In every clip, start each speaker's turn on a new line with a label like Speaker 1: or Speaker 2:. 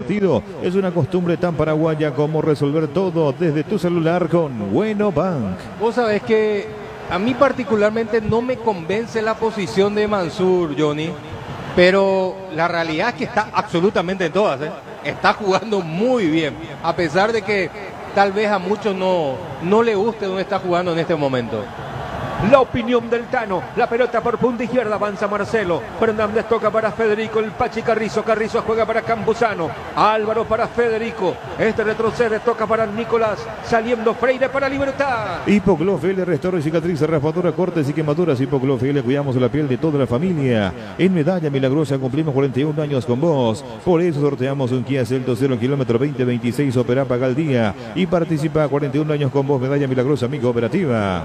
Speaker 1: partido. Es una costumbre tan paraguaya como resolver todo desde tu celular con Bueno Bank.
Speaker 2: Vos sabés que a mí particularmente no me convence la posición de Mansur, Johnny, pero la realidad es que está absolutamente en todas, ¿eh? Está jugando muy bien, a pesar de que tal vez a muchos no le guste donde está jugando en este momento.
Speaker 3: La opinión del Tano, la pelota por punta izquierda, avanza Marcelo, Fernández toca para Federico, el Pachi Carrizo, Carrizo juega para Campuzano, Álvaro para Federico, este retrocede, toca para Nicolás, saliendo Freire para Libertad.
Speaker 1: Hipoglof L restaura cicatrices, raspadura, cortes y quemaduras. Hipoglof L, cuidamos la piel de toda la familia. En Medalla Milagrosa cumplimos 41 años con vos, por eso sorteamos un Kia Celtos 0 kilómetro 2026, opera paga al día y participa a 41 años con vos. Medalla Milagrosa, amigo operativa.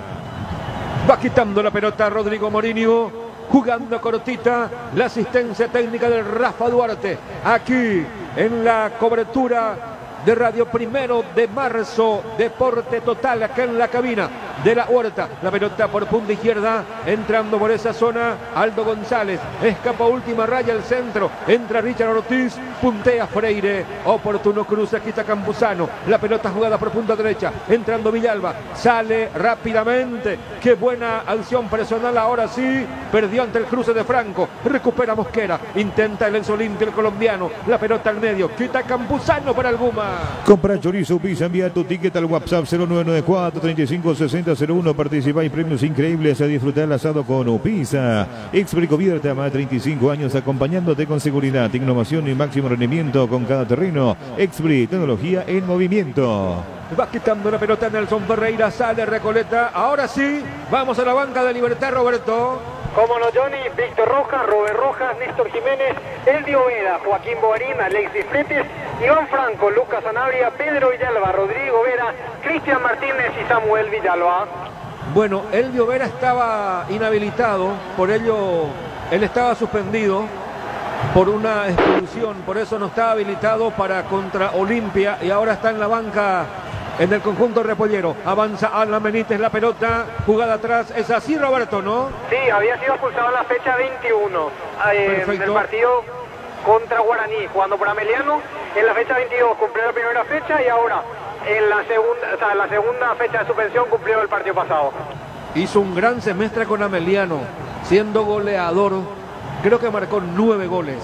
Speaker 3: Va quitando la pelota Rodrigo Morinho, jugando cortita, la asistencia técnica del Rafa Duarte, aquí en la cobertura de Radio 1 de Marzo, Deporte Total, acá en la cabina de la Huerta. La pelota por punta izquierda, entrando por esa zona, Aldo González, escapa última raya al centro, entra Richard Ortiz, puntea Freire, oportuno cruce, aquí está Campuzano, la pelota jugada por punta derecha, entrando Villalba, sale rápidamente, qué buena acción personal, ahora sí, perdió ante el cruce de Franco, recupera Mosquera, intenta el Enzo Limpio, el colombiano, la pelota al medio, quita Campuzano para el Guma.
Speaker 1: Compra chorizo Pisa, envía tu ticket al WhatsApp 0994 35 60 01. Participa y premios increíbles a disfrutar el asado con Upisa. Explico Vierte a más de 35 años acompañándote con seguridad, innovación y máximo rendimiento con cada terreno. Expli, tecnología en movimiento.
Speaker 3: Va quitando la pelota Nelson Ferreira, sale Recoleta. Ahora sí, vamos a la banca de Libertad, Roberto.
Speaker 4: Como no, Johnny, Víctor Rojas, Robert Rojas, Néstor Jiménez, Eldio Veda, Joaquín Boarín, Alexis Fretes, Iván Franco, Lucas Sanabria, Pedro Villalba, Rodrigo Vera, Cristian Martínez y Samuel Villalba.
Speaker 3: Bueno, Eldio Vera estaba inhabilitado, por ello él estaba suspendido por una expulsión, por eso no estaba habilitado para contra Olimpia y ahora está en la banca en el conjunto repollero. Avanza Alan Benítez, la pelota, jugada atrás, es así, Roberto, ¿no?
Speaker 4: Sí, había sido expulsado en la fecha 21 del partido contra Guaraní, jugando por Ameliano. En la fecha 22 cumplió la primera fecha y ahora en la segunda fecha de suspensión cumplió el partido pasado.
Speaker 3: Hizo un gran semestre con Ameliano, siendo goleador, creo que marcó 9 goles.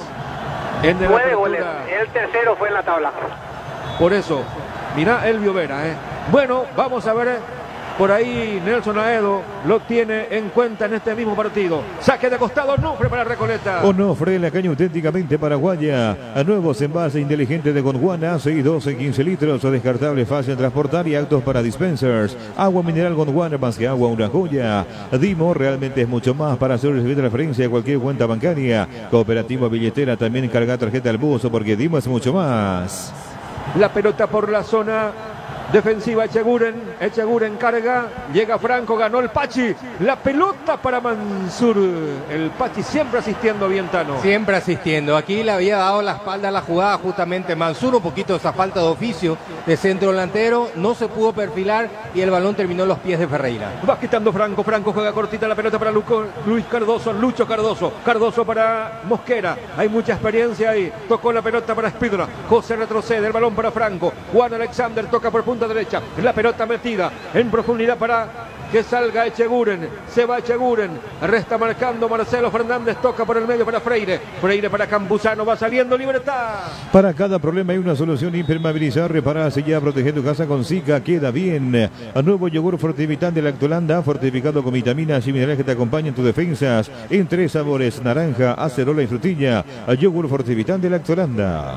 Speaker 4: 9 goles, el tercero fue en la tabla.
Speaker 3: Por eso, mirá Elvio Vera, Bueno, vamos a ver, por ahí Nelson Aedo lo tiene en cuenta en este mismo partido. Saque de costado, Onofre para Recoleta.
Speaker 1: Onofre, la caña auténticamente paraguaya. A nuevos envases inteligentes de Gondwana, 6, 12, 15 litros, descartable, fácil de transportar y actos para dispensers. Agua mineral Gondwana, más que agua, una joya. Dimo realmente es mucho más para hacer referencia a cualquier cuenta bancaria. Cooperativa billetera, también carga tarjeta al buzo, porque Dimo es mucho más.
Speaker 3: La pelota por la zona defensiva, Echeguren carga, llega Franco, ganó el Pachi, la pelota para Mansur, el Pachi siempre asistiendo bien, Tano.
Speaker 2: Siempre asistiendo, aquí le había dado la espalda a la jugada justamente Mansur, un poquito esa falta de oficio de centro delantero, no se pudo perfilar y el balón terminó en los pies de Ferreira.
Speaker 3: Va quitando Franco juega cortita la pelota para Luis Cardoso, Lucho Cardoso para Mosquera, hay mucha experiencia ahí, tocó la pelota para Espídola, José retrocede, el balón para Franco, Juan Alexander toca por punta derecha, la pelota metida en profundidad para que salga Echeguren, se va Echeguren, resta marcando Marcelo Fernández, toca por el medio para Freire para Campuzano, va saliendo Libertad.
Speaker 1: Para cada problema hay una solución: impermeabilizar, reparar, sellar, proteger tu casa con Zika, queda bien. A nuevo yogur Fortivital de Lactolanda, fortificado con vitaminas y minerales que te acompañan tus defensas, en 3 sabores: naranja, acerola y frutilla. A yogur Fortivital de Lactolanda.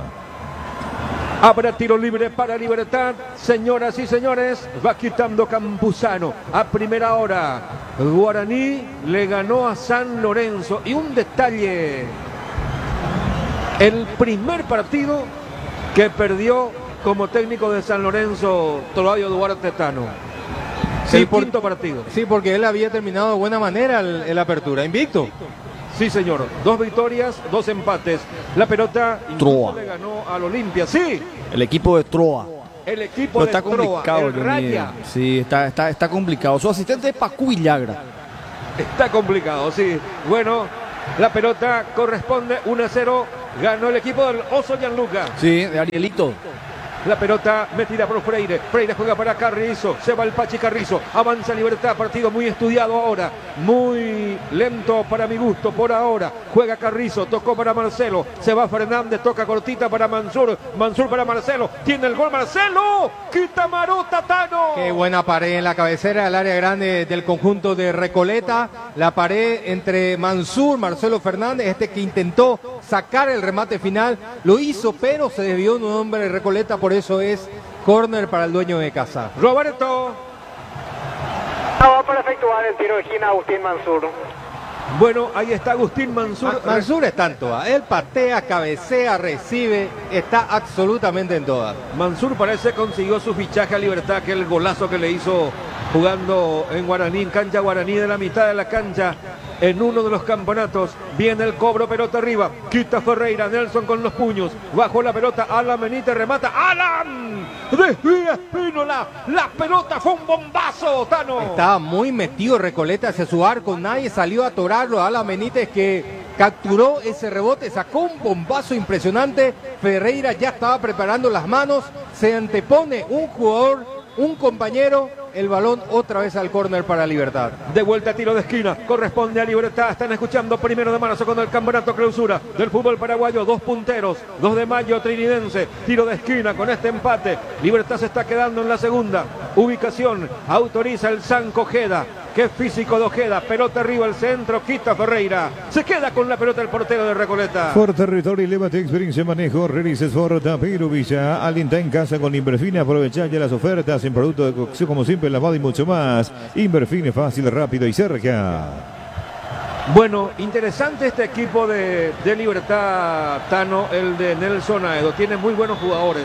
Speaker 3: Habrá tiro libre para Libertad, señoras y señores, va quitando Campuzano a primera hora. Guaraní le ganó a San Lorenzo y un detalle, el primer partido que perdió como técnico de San Lorenzo Tolavio Duarte, Tano. Sí, el quinto partido.
Speaker 2: Sí, porque él había terminado de buena manera el apertura, invicto.
Speaker 3: Sí, señor. 2 victorias, 2 empates. La pelota
Speaker 5: Troa
Speaker 3: le ganó al Olimpia. Sí.
Speaker 5: El equipo de Troa.
Speaker 3: El equipo de Troa. El Raya.
Speaker 5: Sí, está complicado. Su asistente es Pacu Villagra.
Speaker 3: Está complicado, sí. Bueno, la pelota corresponde 1-0 Ganó el equipo del Oso Gianluca.
Speaker 5: Sí, de Arielito.
Speaker 3: La pelota metida por Freire. Freire juega para Carrizo. Se va el Pachi Carrizo. Avanza Libertad. Partido muy estudiado ahora. Muy lento para mi gusto por ahora. Juega Carrizo. Tocó para Marcelo. Se va Fernández. Toca cortita para Mansur. Mansur para Marcelo. Tiene el gol Marcelo. Quita Marota Tano.
Speaker 2: Qué buena pared en la cabecera del área grande del conjunto de Recoleta. La pared entre Mansur, Marcelo Fernández. Que intentó sacar el remate final. Lo hizo, pero se desvió un hombre de Recoleta. Por eso es córner para el dueño de casa.
Speaker 3: Roberto.
Speaker 4: Va para efectuar el tiro de esquina Agustín Mansur.
Speaker 3: Bueno, ahí está Agustín Mansur.
Speaker 2: Mansur está en todas. Él patea, cabecea, recibe. Está absolutamente en todas.
Speaker 3: Mansur parece consiguió su fichaje a Libertad, que el golazo que le hizo jugando en Guaraní, en cancha Guaraní de la mitad de la cancha. En uno de los campeonatos viene el cobro, pelota arriba, quita Ferreira, Nelson con los puños, bajo la pelota, Alan Benítez remata, Alan, desvía Espínola, la pelota fue un bombazo, Tano.
Speaker 2: Estaba muy metido Recoleta hacia su arco, nadie salió a atorarlo, Alan Benítez que capturó ese rebote, sacó un bombazo impresionante, Ferreira ya estaba preparando las manos, se antepone un jugador, un compañero, el balón otra vez al córner para Libertad.
Speaker 3: De vuelta a tiro de esquina, corresponde a Libertad. Están escuchando 1 de marzo con el campeonato clausura del fútbol paraguayo. 2 punteros, 2 de mayo trinidense. Tiro de esquina con este empate. Libertad se está quedando en la segunda ubicación. Autoriza el Sanco Ojeda. Qué físico de Ojeda, pelota arriba al centro, quita Ferreira, se queda con la pelota el portero de Recoleta.
Speaker 1: Por territorio, llévate experiencia, manejo, realices Forta, Villa, alienta en casa con Inverfine, aprovecha ya las ofertas en producto de cocción como siempre, lavado y mucho más. Inverfine, fácil, rápido y cerca.
Speaker 3: Bueno, interesante este equipo de Libertad, Tano, el de Nelson Aedo, tiene muy buenos jugadores,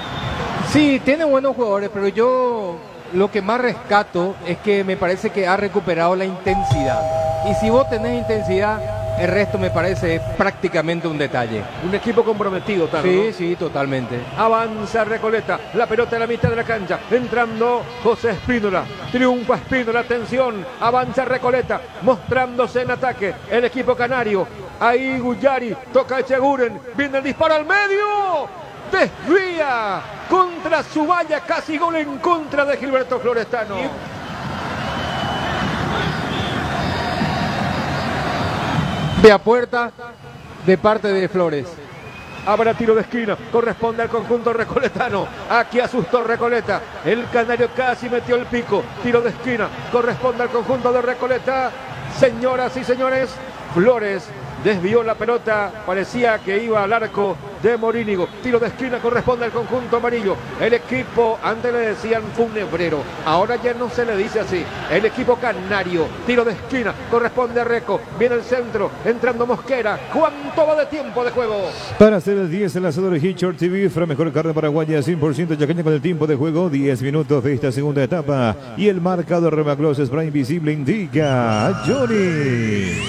Speaker 2: Sí, tiene buenos jugadores, pero yo lo que más rescato es que me parece que ha recuperado la intensidad. Y si vos tenés intensidad, el resto me parece prácticamente un detalle.
Speaker 3: Un equipo comprometido, Tano.
Speaker 2: Sí,
Speaker 3: ¿no?
Speaker 2: sí, totalmente.
Speaker 3: Avanza Recoleta, la pelota en la mitad de la cancha, entrando José Espínola, triunfa Espínola, atención, avanza Recoleta, mostrándose en ataque el equipo canario. Ahí Guyari, toca Echeguren, viene el disparo al medio. Desvía contra su valla, casi gol en contra de Gilberto Florestano.
Speaker 2: De a puerta de parte de Flores.
Speaker 3: Habrá tiro de esquina, corresponde al conjunto recoletano. Aquí asustó Recoleta, el canario casi metió el pico. Tiro de esquina, corresponde al conjunto de Recoleta. Señoras y señores, Flores desvió la pelota, parecía que iba al arco de Morínigo. Tiro de esquina corresponde al conjunto amarillo. El equipo, antes le decían funebrero, ahora ya no se le dice así. El equipo canario, tiro de esquina, corresponde a Reco. Viene el centro, entrando Mosquera. ¿Cuánto va de tiempo de juego?
Speaker 1: Para hacer el 10, el asador Hitchard TV, fra mejor carne paraguaya, 100% yacaña con el tiempo de juego, 10 minutos de esta segunda etapa. Y el marcador Remagloss Spray Invisible indica Johnny.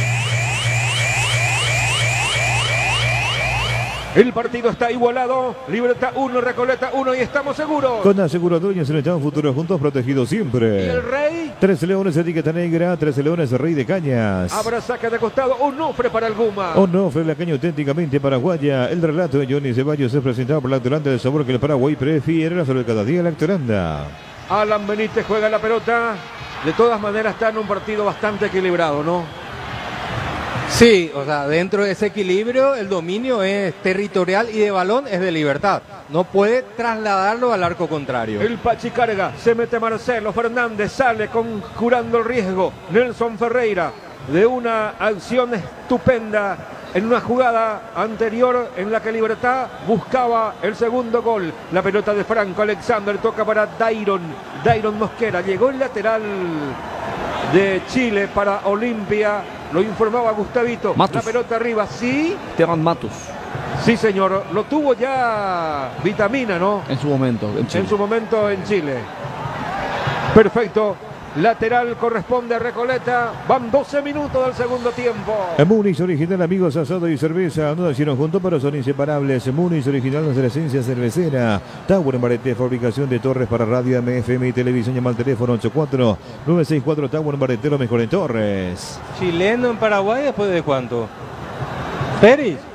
Speaker 3: El partido está igualado. Libertad 1, Recoleta 1 y estamos seguros.
Speaker 1: Con aseguradoras en el Estado Futuro juntos, protegidos siempre.
Speaker 3: Y el Rey.
Speaker 1: 13 Leones, etiqueta negra. 13 Leones, Rey de Cañas.
Speaker 3: Habrá saque de costado. Onofre para el Guma.
Speaker 1: Onofre, la caña auténticamente paraguaya. El relato de Johnny Ceballos es presentado por la Lactoranda del sabor que el Paraguay prefiere sobre cada día Lactoranda.
Speaker 3: Alan Benítez juega la pelota. De todas maneras está en un partido bastante equilibrado, ¿no?
Speaker 2: Sí, o sea, dentro de ese equilibrio el dominio es territorial y de balón es de Libertad. No puede trasladarlo al arco contrario.
Speaker 3: El Pachi carga, se mete Marcelo Fernández, sale curando el riesgo. Nelson Ferreira, de una acción estupenda en una jugada anterior en la que Libertad buscaba el segundo gol. La pelota de Franco Alexander toca para Dairon Mosquera. Llegó el lateral de Chile para Olimpia. Lo informaba Gustavito.
Speaker 5: Matus.
Speaker 3: La pelota arriba, sí.
Speaker 5: Esteban Matus.
Speaker 3: Sí, señor. Lo tuvo ya Vitamina, ¿no?
Speaker 5: En su momento, en Chile.
Speaker 3: En su momento en Chile. Perfecto. Lateral corresponde a Recoleta. Van 12 minutos del segundo tiempo.
Speaker 1: Munich original, amigos, asado y cerveza. No nacieron juntos, pero son inseparables. Munich original es de la esencia cervecera. Tower en Barete, fabricación de torres para radio, FM y televisión. Llama al teléfono 84-964 Tower en Barete, lo mejor en torres.
Speaker 2: Chileno en Paraguay, ¿después de cuánto? Pérez.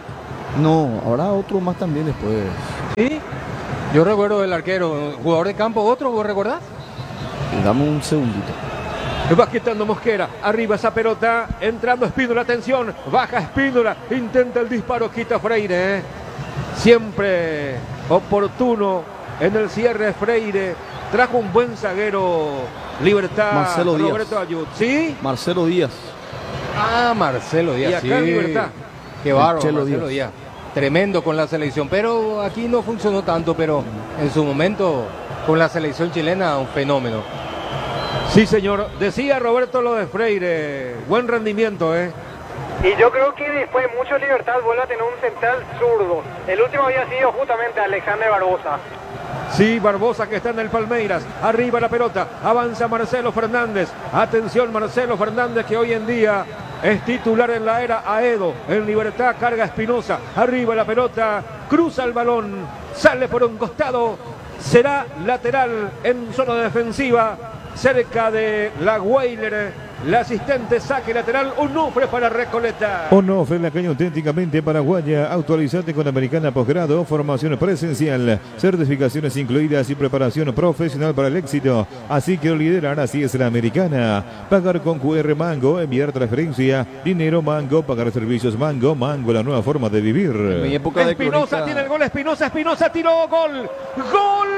Speaker 5: No, habrá otro más también después.
Speaker 2: Sí, yo recuerdo el arquero, jugador de campo, otro, ¿vos recordás?
Speaker 5: Dame un segundito.
Speaker 3: Va quitando Mosquera, arriba esa pelota, entrando Espínola, atención, baja Espínola, intenta el disparo, quita Freire. Siempre oportuno en el cierre Freire, trajo un buen zaguero, Libertad,
Speaker 5: Marcelo Díaz.
Speaker 3: Roberto Ayud, ¿sí?
Speaker 5: Marcelo Díaz.
Speaker 2: Ah, Marcelo Díaz,
Speaker 3: Y acá
Speaker 2: sí.
Speaker 3: Libertad.
Speaker 2: Qué bárbaro,
Speaker 5: Chelo
Speaker 2: Marcelo
Speaker 5: Díaz.
Speaker 2: Díaz. Tremendo con la selección, pero aquí no funcionó tanto, pero en su momento con la selección chilena un fenómeno.
Speaker 3: Sí, señor, decía Roberto lo de Freire, buen rendimiento,
Speaker 4: Y yo creo que después mucho Libertad vuelve a tener un central zurdo. El último había sido justamente Alexander Barbosa.
Speaker 3: Sí, Barbosa que está en el Palmeiras, arriba la pelota, avanza Marcelo Fernández, atención Marcelo Fernández que hoy en día es titular en la era Aedo, en Libertad carga Espinosa, arriba la pelota, cruza el balón, sale por un costado, será lateral en zona defensiva, cerca de la Weiler. La asistente saque lateral, Onofre para Recoleta.
Speaker 1: Onofre, la caña auténticamente paraguaya. Actualizate con Americana Posgrado, formación presencial, certificaciones incluidas y preparación profesional para el éxito. Así que liderar, así es la Americana. Pagar con QR Mango, enviar transferencia, dinero Mango, pagar servicios Mango, Mango, la nueva forma de vivir.
Speaker 5: En mi época de
Speaker 3: Espinosa
Speaker 5: cronista-
Speaker 3: tiene el gol, Espinosa tiró, gol, gol.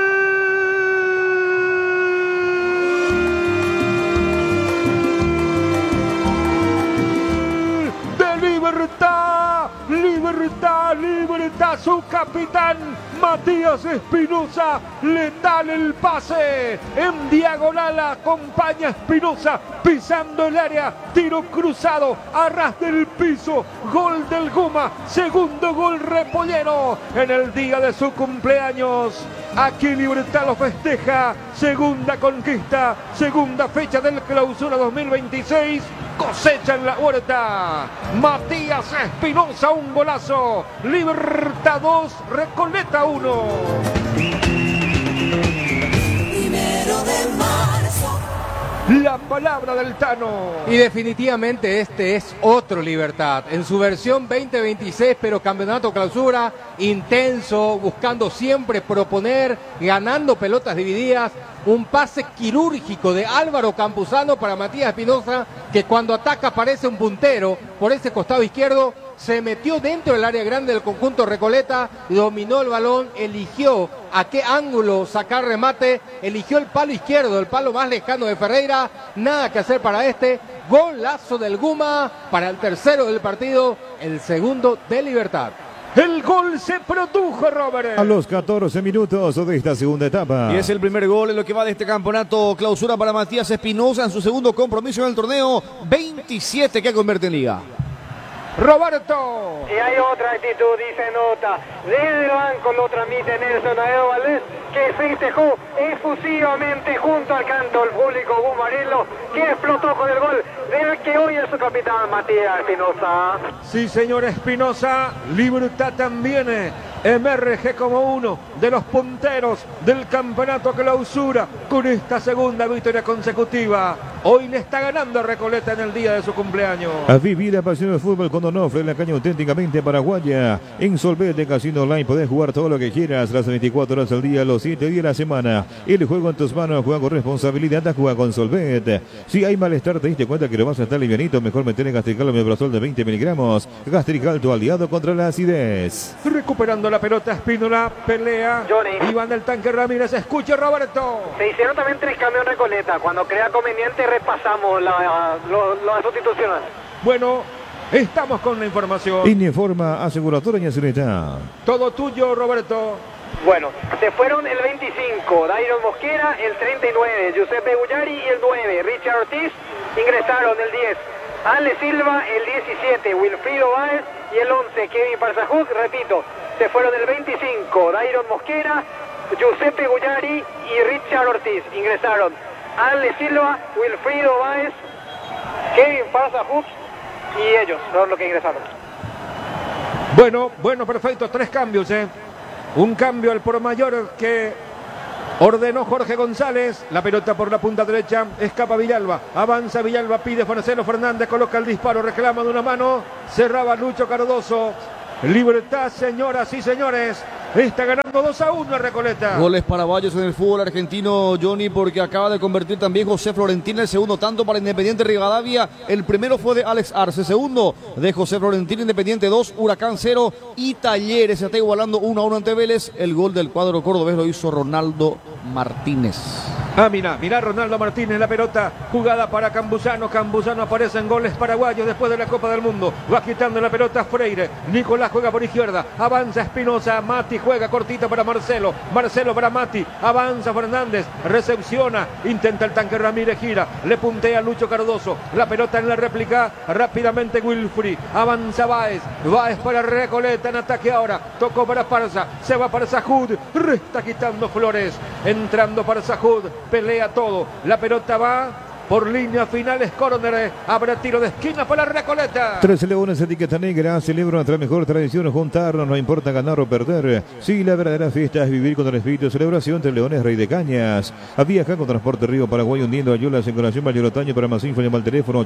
Speaker 3: Libertad, su capitán Matías Espinosa le dan el pase en diagonal, acompaña Espinosa pisando el área, tiro cruzado, a ras del piso, gol del Guma, segundo gol repollero en el día de su cumpleaños. Aquí Libertad lo festeja, segunda conquista, segunda fecha del Clausura 2026, cosecha en la huerta. Matías Espinosa, un golazo. Libertad 2, Recoleta 1. La palabra del Tano.
Speaker 2: Y definitivamente este es otro Libertad, en su versión 2026, pero campeonato clausura, intenso, buscando siempre proponer, ganando pelotas divididas, un pase quirúrgico de Álvaro Campuzano para Matías Espinosa, que cuando ataca parece un puntero por ese costado izquierdo, se metió dentro del área grande del conjunto Recoleta, dominó el balón, eligió a qué ángulo sacar remate, eligió el palo izquierdo, el palo más lejano de Ferreira, nada que hacer para este, golazo del Guma para el tercero del partido, el segundo de Libertad.
Speaker 3: El gol se produjo, Robert.
Speaker 1: A los 14 minutos de esta segunda etapa.
Speaker 5: Y es el primer gol en lo que va de este campeonato clausura para Matías Espinosa en su segundo compromiso en el torneo, 27 que convierte en liga.
Speaker 3: Roberto.
Speaker 4: Y hay otra actitud, dice Nota. Desde el banco lo transmite Nelson Aedo Valdés, que festejó efusivamente junto al canto del público bumarelo, que explotó con el gol del que hoy es su capitán, Matías Espinosa.
Speaker 3: Sí, señor Espinosa. Libertad también emerge como uno de los punteros del campeonato clausura con esta segunda victoria consecutiva. Hoy le está ganando a Recoleta en el día de su cumpleaños.
Speaker 1: A vivir la pasión del fútbol con Onofre, la caña auténticamente paraguaya. En Solvete Casino Online podés jugar todo lo que quieras, las 24 horas al día, los 7 días de la semana. El juego en tus manos, juega con responsabilidad, juega con Solvete. Si hay malestar, te diste cuenta que lo vas a estar livianito, mejor meter en Gastrical Omeprazol de 20 miligramos. Gastrical, tu aliado contra la acidez.
Speaker 3: Recuperando la pelota, Espínola, pelea.
Speaker 4: Johnny.
Speaker 3: Iván del Tanque Ramírez, escuche Roberto.
Speaker 4: Se hicieron también 3 cambios en Recoleta. Cuando crea conveniente repasamos las sustituciones.
Speaker 3: Bueno, estamos con la información.
Speaker 1: Informa aseguradora Ñacineta.
Speaker 3: Todo tuyo, Roberto.
Speaker 4: Bueno, se fueron el 25, Dairon Mosquera, el 39, Giuseppe Gullari y el 9, Richard Ortiz, ingresaron el 10, Ale Silva, el 17, Wilfrido Báez y el 11, Kevin Parzajuk, repito, se fueron el 25, Dairon Mosquera, Giuseppe Gullari y Richard Ortiz, ingresaron Ale Silva, Wilfrido Báez, Kevin Parzajuk y ellos son los que ingresaron.
Speaker 3: Bueno, perfecto, 3 cambios, Un cambio al por mayor que ordenó Jorge González. La pelota por la punta derecha. Escapa Villalba. Avanza Villalba. Pide Marcelo Fernández. Coloca el disparo. Reclama de una mano. Cerraba Lucho Cardoso. Libertad, señoras y señores. Está ganando 2-1 a Recoleta.
Speaker 5: Goles paraguayos en el fútbol argentino, Johnny, porque acaba de convertir también José Florentín el segundo tanto para Independiente Rivadavia. El primero fue de Alex Arce, segundo de José Florentín. Independiente 2, Huracán 0 y Talleres se está igualando 1-1 ante Vélez. El gol del cuadro cordobés lo hizo Ronaldo Martínez.
Speaker 3: Mirá Ronaldo Martínez, la pelota jugada para Campuzano. Campuzano aparece en goles paraguayos después de la Copa del Mundo. Va quitando la pelota Freire. Nicolás juega por izquierda. Avanza Espinosa. Mati juega cortita para Marcelo. Marcelo para Mati. Avanza Fernández. Recepciona. Intenta el tanque Ramírez. Gira. Le puntea Lucho Cardoso. La pelota en la réplica. Rápidamente Wilfri. Avanza Báez. Báez para Recoleta en ataque ahora. Tocó para Parza. Se va para Sajud. Está quitando Flores. Entrando para Sajud. Pelea todo. La pelota va por línea final, es córner. Habrá tiro de esquina para Recoleta.
Speaker 1: 13 Leones, etiqueta negra, celebra nuestra mejor tradición, juntarnos, no importa ganar o perder. Sí, la verdadera fiesta es vivir con el espíritu de celebración. 3 Leones, Rey de Cañas. Viaja con Transporte Río Paraguay, hundiendo ayudas en Corazón Mayor Otaño. Para más info, llama al teléfono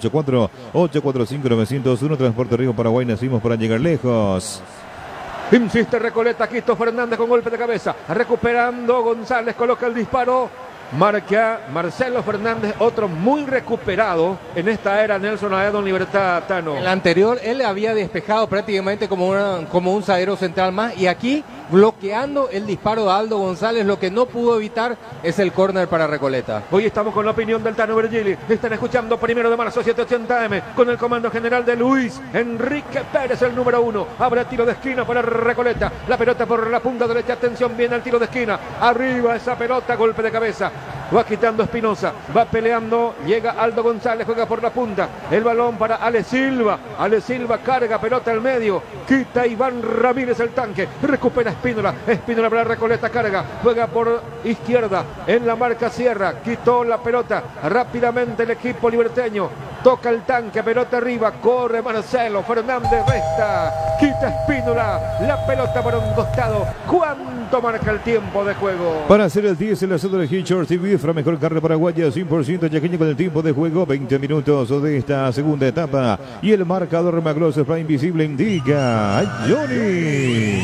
Speaker 1: 84-845-901. Transporte Río Paraguay, nacimos para llegar lejos.
Speaker 3: Insiste Recoleta, Quito Fernández con golpe de cabeza. Recuperando González, coloca el disparo. Marca Marcelo Fernández, otro muy recuperado en esta era. Nelson Aedo en Libertad, Tano.
Speaker 2: En la anterior él había despejado prácticamente como un zaguero central más, y aquí bloqueando el disparo de Aldo González. Lo que no pudo evitar es el córner para Recoleta.
Speaker 3: Hoy estamos con la opinión del Tano Virgili. Están escuchando 1 de marzo 780M con el comando general de Luis Enrique Pérez, el número 1. Habrá tiro de esquina para Recoleta. La pelota por la punta derecha. Atención, viene el tiro de esquina. Arriba esa pelota, golpe de cabeza. Va quitando Espinosa, va peleando, llega Aldo González, juega por la punta, el balón para Ale Silva carga, pelota al medio, quita Iván Ramírez el tanque, recupera Espínola para Recoleta, carga, juega por izquierda, en la marca Sierra, quitó la pelota, rápidamente el equipo liberteño, toca el tanque, pelota arriba, corre Marcelo Fernández, resta, quita Espínola, la pelota por un costado. ¿Cuánto marca el tiempo de juego?
Speaker 1: Para hacer el 10 en la zona de Hitchers TV, mejor carne paraguaya, 100% yaqueña con el tiempo de juego, 20 minutos de esta segunda etapa. Y el marcador Maglos Prime Invisible indica a Johnny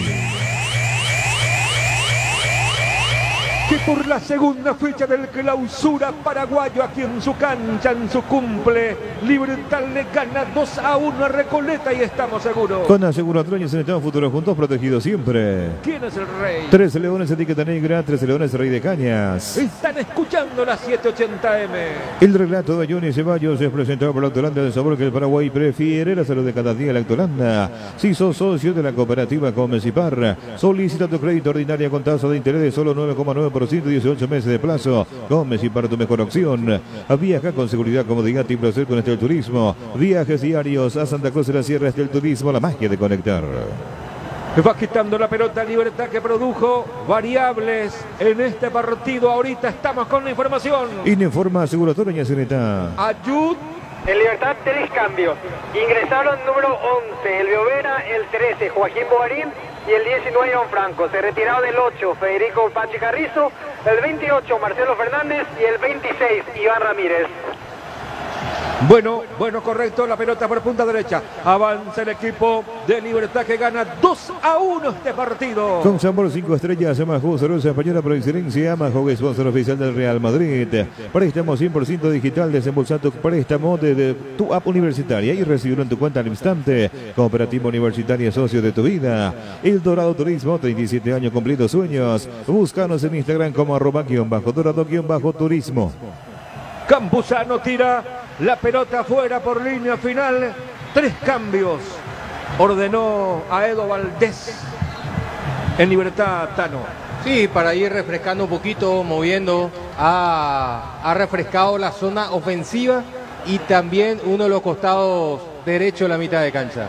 Speaker 3: que por la segunda fecha del clausura paraguayo, aquí en su cancha, en su cumple, Libertad le gana 2-1 a Recoleta y estamos seguros.
Speaker 1: Con aseguradoras en el futuro juntos, protegidos siempre.
Speaker 3: ¿Quién es el rey?
Speaker 1: 13 Leones, etiqueta negra, 13 Leones, Rey de Cañas.
Speaker 3: Están escuchando la 780M.
Speaker 1: El relato de Johnny Ceballos es presentado por la Lactolanda, del sabor que el Paraguay prefiere, la salud de cada día. Lactolanda. Si sos socio de la cooperativa Comecipar, solicita tu crédito ordinario con tasa de interés de solo 9,9%, 18 meses de plazo. Comecipar, tu mejor opción. Viaja con seguridad, comodidad y placer con Estel Turismo. Viajes diarios a Santa Cruz de la Sierra. Estel Turismo, la magia de conectar.
Speaker 3: Va quitando la pelota Libertad, que produjo variables en este partido. Ahorita estamos con la información.
Speaker 1: Informa Aseguradora Ñaceneta.
Speaker 3: Ayud.
Speaker 4: En Libertad, 3 cambios. Ingresaron número 11, el Biovera, el 13, Joaquín Bogarín, y el 19, Iván Franco. Se retirado del 8, Federico Pachi Carrizo, el 28, Marcelo Fernández, y el 26, Iván Ramírez.
Speaker 3: Bueno, correcto, la pelota por punta derecha. Avanza el equipo de Libertad, que gana 2-1 este partido.
Speaker 1: Con sabor 5 estrellas, Amajo, cerveza española por excelencia. Amajo, sponsor oficial del Real Madrid. Préstamo 100% digital, desembolsa tu préstamo de tu app universitaria y recibirlo en tu cuenta al instante. Cooperativa Universitaria, socio de tu vida. El Dorado Turismo, 37 años cumplidos sueños. Búscanos en Instagram como @dorado_turismo.
Speaker 3: Campuzano tira la pelota fuera por línea final. 3 cambios ordenó a Edo Valdés en Libertad, Tano.
Speaker 2: Sí, para ir refrescando un poquito, moviendo, ha refrescado la zona ofensiva y también uno de los costados derecho de la mitad de cancha.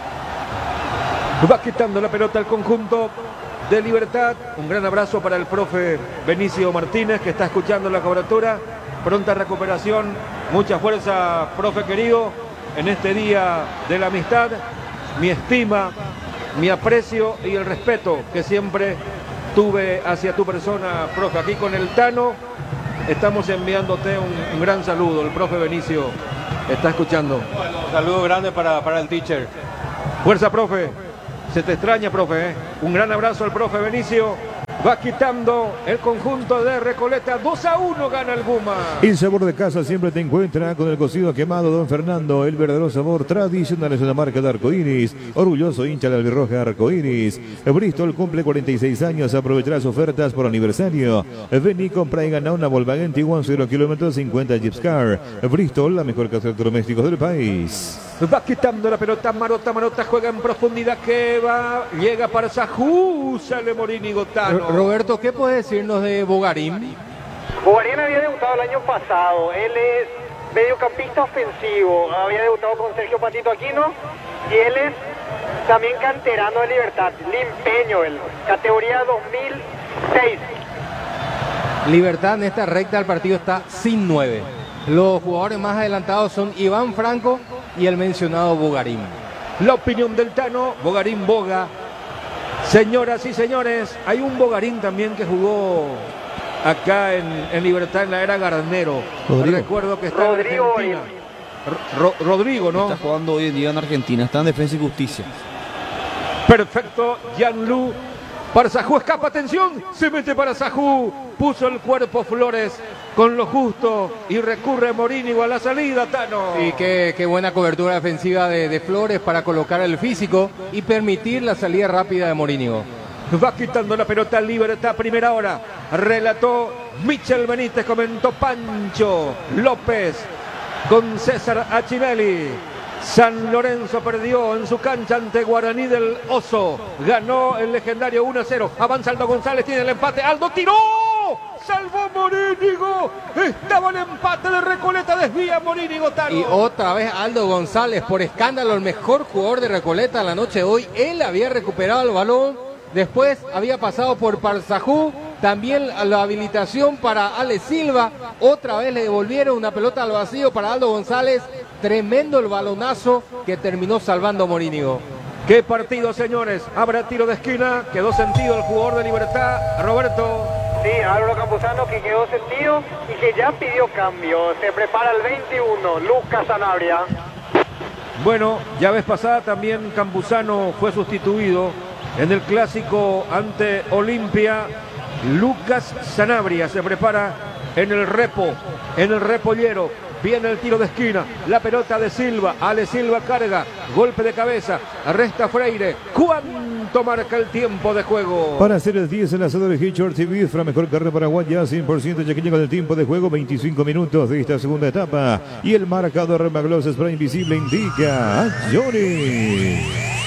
Speaker 3: Va quitando la pelota al conjunto de Libertad. Un gran abrazo para el profe Benicio Martínez, que está escuchando la cobertura. Pronta recuperación, mucha fuerza, profe querido, en este día de la amistad. Mi estima, mi aprecio y el respeto que siempre tuve hacia tu persona, profe. Aquí con el Tano estamos enviándote un gran saludo. El profe Benicio está escuchando.
Speaker 2: Bueno, saludo grande para el teacher.
Speaker 3: Fuerza, profe. Se te extraña, profe, ¿eh? Un gran abrazo al profe Benicio. Va quitando el conjunto de Recoleta. 2-1 gana el Puma.
Speaker 1: El sabor de casa siempre te encuentra con el cocido quemado Don Fernando. El verdadero sabor tradicional es una marca de Arcoiris. Orgulloso hincha de la albirroja Arcoiris. Bristol cumple 46 años. Aprovecha las ofertas por aniversario. Ven y compra y gana una Volkswagen Tiguan 0 kilómetros 50 Jeep Car. Bristol, la mejor casa de electrodomésticos del país.
Speaker 3: Va quitando la pelota, Marota juega en profundidad, que va, llega para Sajú, sale Morini Gotano.
Speaker 2: Roberto, ¿qué puedes decirnos de Bogarín?
Speaker 4: Bogarín había debutado el año pasado, él es mediocampista ofensivo, había debutado con Sergio Patito Aquino y él es también canterano de Libertad, limpeño, él, categoría 2006.
Speaker 2: Libertad en esta recta del partido está sin 9. Los jugadores más adelantados son Iván Franco y el mencionado Bogarín.
Speaker 3: La opinión del Tano, Bogarín Boga. Señoras y señores, hay un Bogarín también que jugó acá en Libertad en la era Garnero. Recuerdo que está
Speaker 4: Rodrigo
Speaker 3: en Argentina. Rodrigo, ¿no?
Speaker 5: Está jugando hoy en día en Argentina, está en Defensa y Justicia.
Speaker 3: Perfecto, Gianlu. Para Sajú, escapa, atención, se mete para Sajú, puso el cuerpo Flores con lo justo y recurre Morínigo a la salida, Tano.
Speaker 2: Y qué buena cobertura defensiva de Flores para colocar el físico y permitir la salida rápida de Morínigo.
Speaker 3: Va quitando la pelota, Libertad, primera hora. Relató Michel Benítez, comentó Pancho López con César Achinelli. San Lorenzo perdió en su cancha ante Guaraní del Oso. Ganó el legendario 1-0. Avanza Aldo González, tiene el empate. Aldo tiró. Salvó Morínigo. Estaba el empate de Recoleta. Desvía Morínigo, Tano.
Speaker 2: Y otra vez Aldo González, por escándalo, el mejor jugador de Recoleta la noche de hoy. Él había recuperado el balón. Después había pasado por Parsajú. También la habilitación para Ale Silva. Otra vez le devolvieron una pelota al vacío para Aldo González. Tremendo el balonazo que terminó salvando Morínigo.
Speaker 3: Qué partido, señores. Habrá tiro de esquina. Quedó sentido el jugador de Libertad. Roberto.
Speaker 4: Sí, Álvaro Campuzano, que quedó sentido y que ya pidió cambio. Se prepara el 21, Lucas Sanabria.
Speaker 3: Bueno, ya vez pasada también Campuzano fue sustituido en el clásico ante Olimpia. Lucas Sanabria se prepara en el repollero. Viene el tiro de esquina, la pelota de Silva, Ale Silva carga, golpe de cabeza, arresta Freire. ¿Cuánto marca el tiempo de juego?
Speaker 1: Para hacer el 10 el asador de Hitchard TV, la mejor carrera paraguaya, 100% yaqueña con el tiempo de juego, 25 minutos de esta segunda etapa. Y el marcador Maglos Spray Invisible indica a Johnny.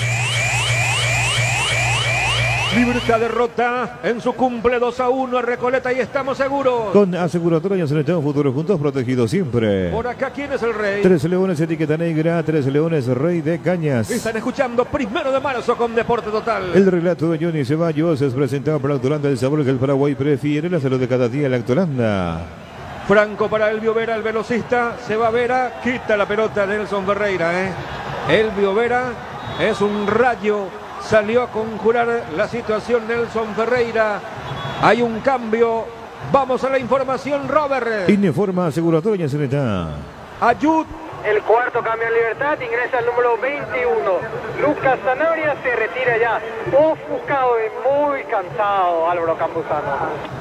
Speaker 3: Libertad derrota en su cumple 2-1 a Recoleta y estamos seguros.
Speaker 1: Con aseguratoria Selección Futuro Juntos, protegidos siempre.
Speaker 3: Por acá, ¿quién es el rey?
Speaker 1: 3 Leones, etiqueta negra, 3 Leones, Rey de Cañas.
Speaker 3: Están escuchando 1 de marzo con Deporte Total.
Speaker 1: El relato de Johnny Ceballos es presentado por Lactolanda, el sabor que el Paraguay prefiere, la salud de cada día, Lactolanda.
Speaker 3: Franco para Elvio Vera, el velocista, se va Vera, quita la pelota Nelson Ferreira. Elvio Vera es un rayo. Salió a conjurar la situación Nelson Ferreira. Hay un cambio. Vamos a la información, Robert.
Speaker 1: Informa aseguratoria Cenetá.
Speaker 3: Ayud.
Speaker 4: El cuarto cambio en Libertad, ingresa el número 21. Lucas Sanabria se retira ya. Ofuscado y muy cansado Álvaro Campuzano.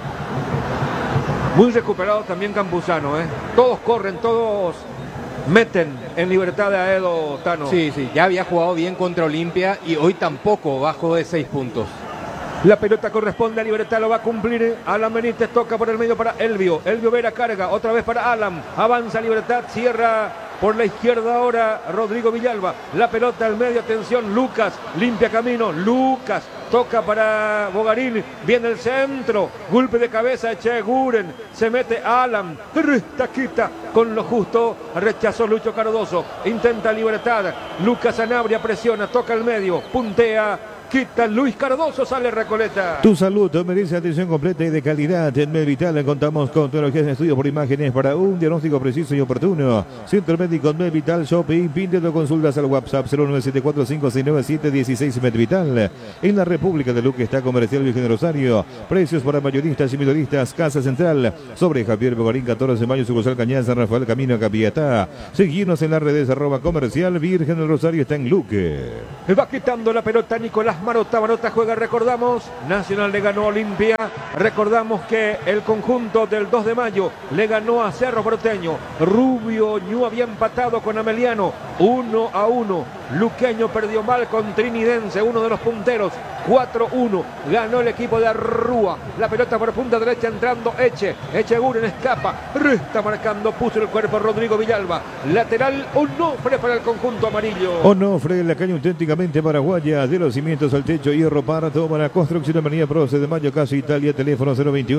Speaker 3: Muy recuperado también Campuzano. Todos corren, todos meten en Libertad de Aedo, Tano.
Speaker 2: Sí, ya había jugado bien contra Olimpia y hoy tampoco bajó de 6 puntos.
Speaker 3: La pelota corresponde a Libertad, lo va a cumplir. Alan Benítez toca por el medio para Elvio. Elvio Vera carga, otra vez para Alan. Avanza Libertad, cierra por la izquierda ahora Rodrigo Villalba. La pelota al medio, atención, Lucas, limpia camino. Lucas toca para Bogarín. Viene el centro, golpe de cabeza de Cheguren. Se mete Alan, quita con lo justo. Rechazó Lucho Cardoso. Intenta Libertad. Lucas Sanabria presiona, toca al medio, puntea. Quita Luis Cardoso, sale Recoleta.
Speaker 1: Tu salud merece atención completa y de calidad. En Medvital contamos con tecnologías de estudio por imágenes para un diagnóstico preciso y oportuno. Centro Médico Medvital Shopping. Pídelo consultas al WhatsApp 0974-569-716 Medvital. En la República de Luque está Comercial Virgen de Rosario. Precios para mayoristas y minoristas. Casa Central. Sobre Javier Bogarín, 14 de mayo, sucursal Cañada, San Rafael, camino a Capiatá. Seguirnos en las redes @Comercial Virgen del Rosario. Está en Luque.
Speaker 3: Va quitando la pelota Nicolás Nicolás Marota. Marota juega, recordamos, Nacional le ganó a Olimpia. Recordamos que el conjunto del 2 de mayo le ganó a Cerro Porteño. Rubio Ñu había empatado con Ameliano 1-1. Luqueño perdió mal con Trinidense, uno de los punteros. 4-1. Ganó el equipo de Arrúa. La pelota por punta derecha entrando Echeguren escapa. Está marcando, puso el cuerpo Rodrigo Villalba. Lateral Onofre para el conjunto amarillo.
Speaker 1: Onofre, la caña auténticamente paraguaya. De los cimientos al techo, hierro parto para construcción de Avenida Proce de Mayo, Casa Italia. Teléfono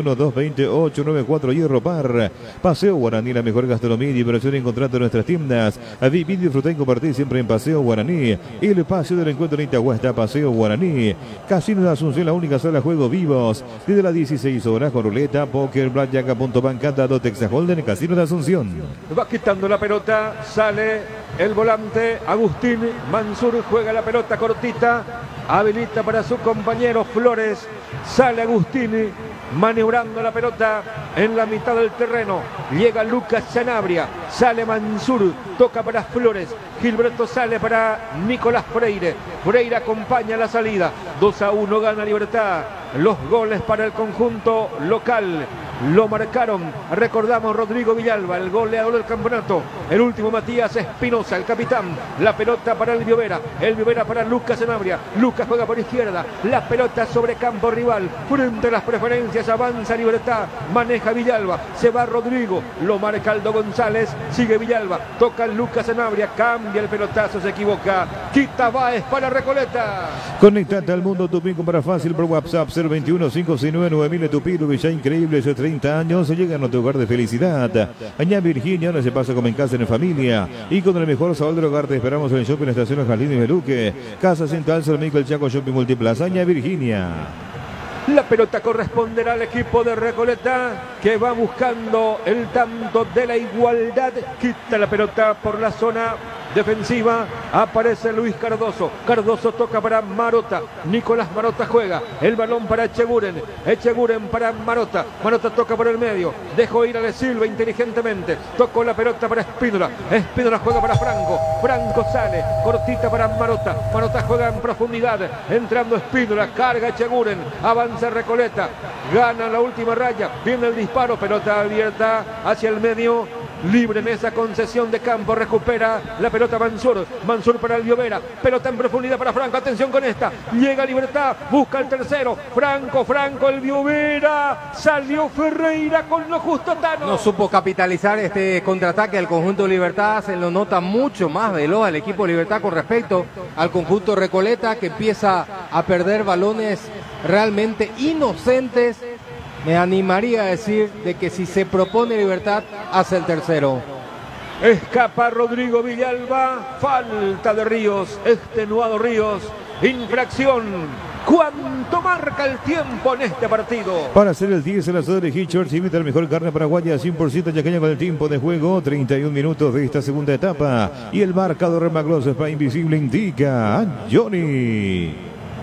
Speaker 1: 021-220-894, hierro par. Paseo Guaraní, la mejor gastronomía y diversión encontrando en nuestras tiendas. Vivir, disfrutar y compartir siempre en Paseo Guaraní. El espacio del encuentro en Itahuasta, Paseo Guaraní. Casino de Asunción, la única sala de juegos vivos. Desde las 16 horas con ruleta, póker, blackjack, punto bancada, Texas Holden, Casino de Asunción.
Speaker 3: Va quitando la pelota, sale el volante Agustín Mansur, juega la pelota cortita, habilita para su compañero Flores, sale Agustín maniobrando la pelota en la mitad del terreno, llega Lucas Sanabria, sale Mansur, toca para Flores, Gilberto sale para Nicolás Freire, Freire acompaña la salida, 2-1 gana Libertad, los goles para el conjunto local. Lo marcaron, recordamos, Rodrigo Villalba, el goleador del campeonato. El último Matías Espinosa, el capitán. La pelota para el Biovera para Lucas Sanabria. Lucas juega por izquierda, la pelota sobre campo rival. Frente a las preferencias avanza Libertad, maneja Villalba, se va Rodrigo, lo marca Aldo González, sigue Villalba, toca Lucas Sanabria, cambia el pelotazo, se equivoca. Quita Báez para Recoleta.
Speaker 1: Conectate al mundo Tupí, compra fácil por WhatsApp 021-569-9000. Tupí, lo ya increíble, 30 años, llegan a tu hogar de felicidad. Añá Virginia, ahora se pasa como en casa en familia. Y con el mejor sabor del hogar te esperamos en el Shopping Estación Los Jardines de Luque. Casa Central, San Miguel Chaco, Shopping Multiplaza, Añá Virginia.
Speaker 3: La pelota corresponderá al equipo de Recoleta, que va buscando el tanto de la igualdad. Quita la pelota por la zona defensiva, aparece Luis Cardoso. Cardoso toca para Marota. Nicolás Marota juega. El balón para Echeguren. Echeguren para Marota. Marota toca por el medio. Dejó ir a De Silva inteligentemente. Tocó la pelota para Espínola. Espínola juega para Franco. Franco sale. Cortita para Marota. Marota juega en profundidad. Entrando Espínola. Carga Echeguren. Avanza Recoleta. Gana la última raya. Viene el disparo. Pelota abierta hacia el medio. Libre en esa concesión de campo, recupera la pelota Mansur para el Biovera, pelota en profundidad para Franco, atención con esta, llega Libertad, busca el tercero, Franco, el Biovera, salió Ferreira con lo justo, Tano.
Speaker 2: No supo capitalizar este contraataque al conjunto Libertad, se lo nota mucho más veloz al equipo Libertad con respecto al conjunto Recoleta, que empieza a perder balones realmente inocentes. Me animaría a decir de que si se propone Libertad, hace el tercero.
Speaker 3: Escapa Rodrigo Villalba, falta de Ríos, extenuado Ríos, infracción. ¿Cuánto marca el tiempo en este partido?
Speaker 1: Para hacer el 10 en la zona de Hitchers, invita la mejor carne paraguaya 100% yaqueña con el tiempo de juego, 31 minutos de esta segunda etapa. Y el marcador Maglos para Invisible indica a Johnny.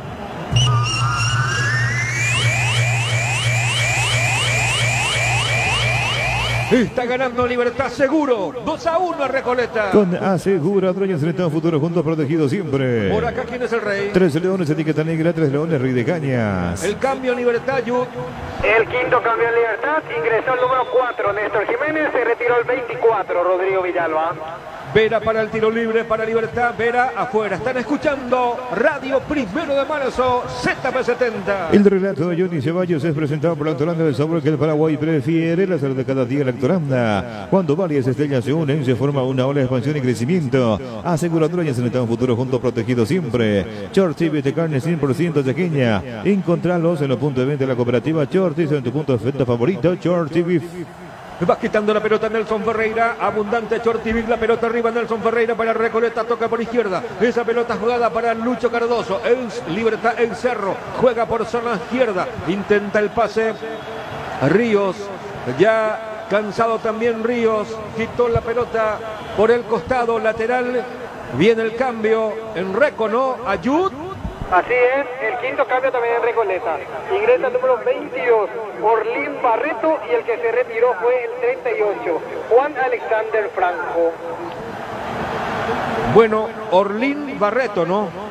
Speaker 3: Está ganando Libertad seguro. 2-1 a Recoleta.
Speaker 1: Con Asegura, dueños en Estado Futuro, juntos protegidos siempre.
Speaker 3: Por acá, ¿quién es el rey?
Speaker 1: 3 leones, etiqueta negra, 3 leones, Rey de Cañas.
Speaker 3: El cambio Libertad, Yud.
Speaker 4: El quinto cambio en Libertad, ingresó el número 4, Néstor Jiménez, se retiró el 24, Rodrigo Villalba.
Speaker 3: Vera para el tiro libre para Libertad, Vera afuera. Están escuchando Radio 1 de Marzo, ZP70.
Speaker 1: El relato de Johnny Ceballos es presentado por la Actoranda del sabor que el Paraguay prefiere, la salud de cada día la Actoranda. Cuando varias estrellas se unen, se forma una ola de expansión y crecimiento. Aseguradora y en el futuro juntos protegidos siempre. Chortis de carne 100% yaqueña. Encontralos en los puntos de venta de la cooperativa Chortis, en tu punto de venta favorito, Chortis Beef.
Speaker 3: Va quitando la pelota Nelson Ferreira, abundante Chortivic, la pelota arriba Nelson Ferreira para Recoleta, toca por izquierda, esa pelota jugada para Lucho Cardoso, el Libertad, el Cerro, juega por zona izquierda, intenta el pase, Ríos, ya cansado también Ríos, quitó la pelota por el costado lateral, viene el cambio en Reco, Ayud.
Speaker 4: Así es, el quinto cambio también en Recoleta. Ingresa el número 22, Orlín Barreto, y el que se retiró fue el 38, Juan Alexander Franco.
Speaker 3: Bueno, Orlín Barreto, ¿no?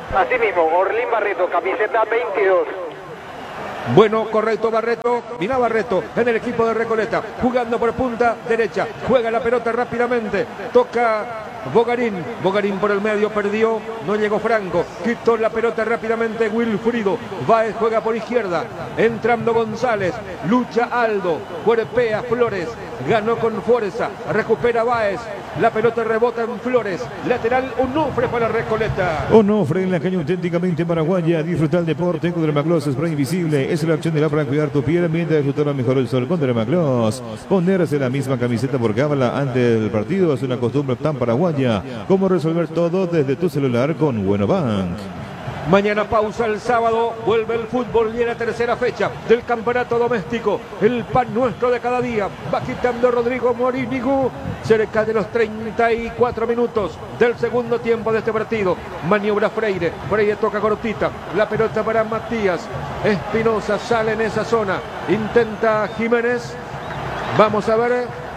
Speaker 4: Así mismo, Orlín Barreto, camiseta 22.
Speaker 3: Bueno, correcto Barreto, mira Barreto en el equipo de Recoleta, jugando por punta derecha, juega la pelota rápidamente, toca Bogarín por el medio, perdió, no llegó Franco, quitó la pelota rápidamente Wilfrido, Báez juega por izquierda, entrando González, lucha Aldo, cuerpea Flores, ganó con fuerza, recupera Báez, la pelota rebota en Flores, lateral Onofre para Recoleta.
Speaker 1: Onofre en la caña auténticamente paraguaya, disfrutar el deporte con Dermagloss Spray Invisible, es la opción de la para cuidar tu piel mientras disfrutar mejor el sol con Dermagloss. Ponerse la misma camiseta por cábala antes del partido es una costumbre tan paraguaya como resolver todo desde tu celular con Buenobank.
Speaker 3: Mañana pausa el sábado, vuelve el fútbol y en la tercera fecha del campeonato doméstico, el pan nuestro de cada día, va quitando Rodrigo Morínigo, cerca de los 34 minutos del segundo tiempo de este partido, maniobra Freire toca cortita, la pelota para Matías, Espinosa sale en esa zona, intenta Jiménez, vamos a ver.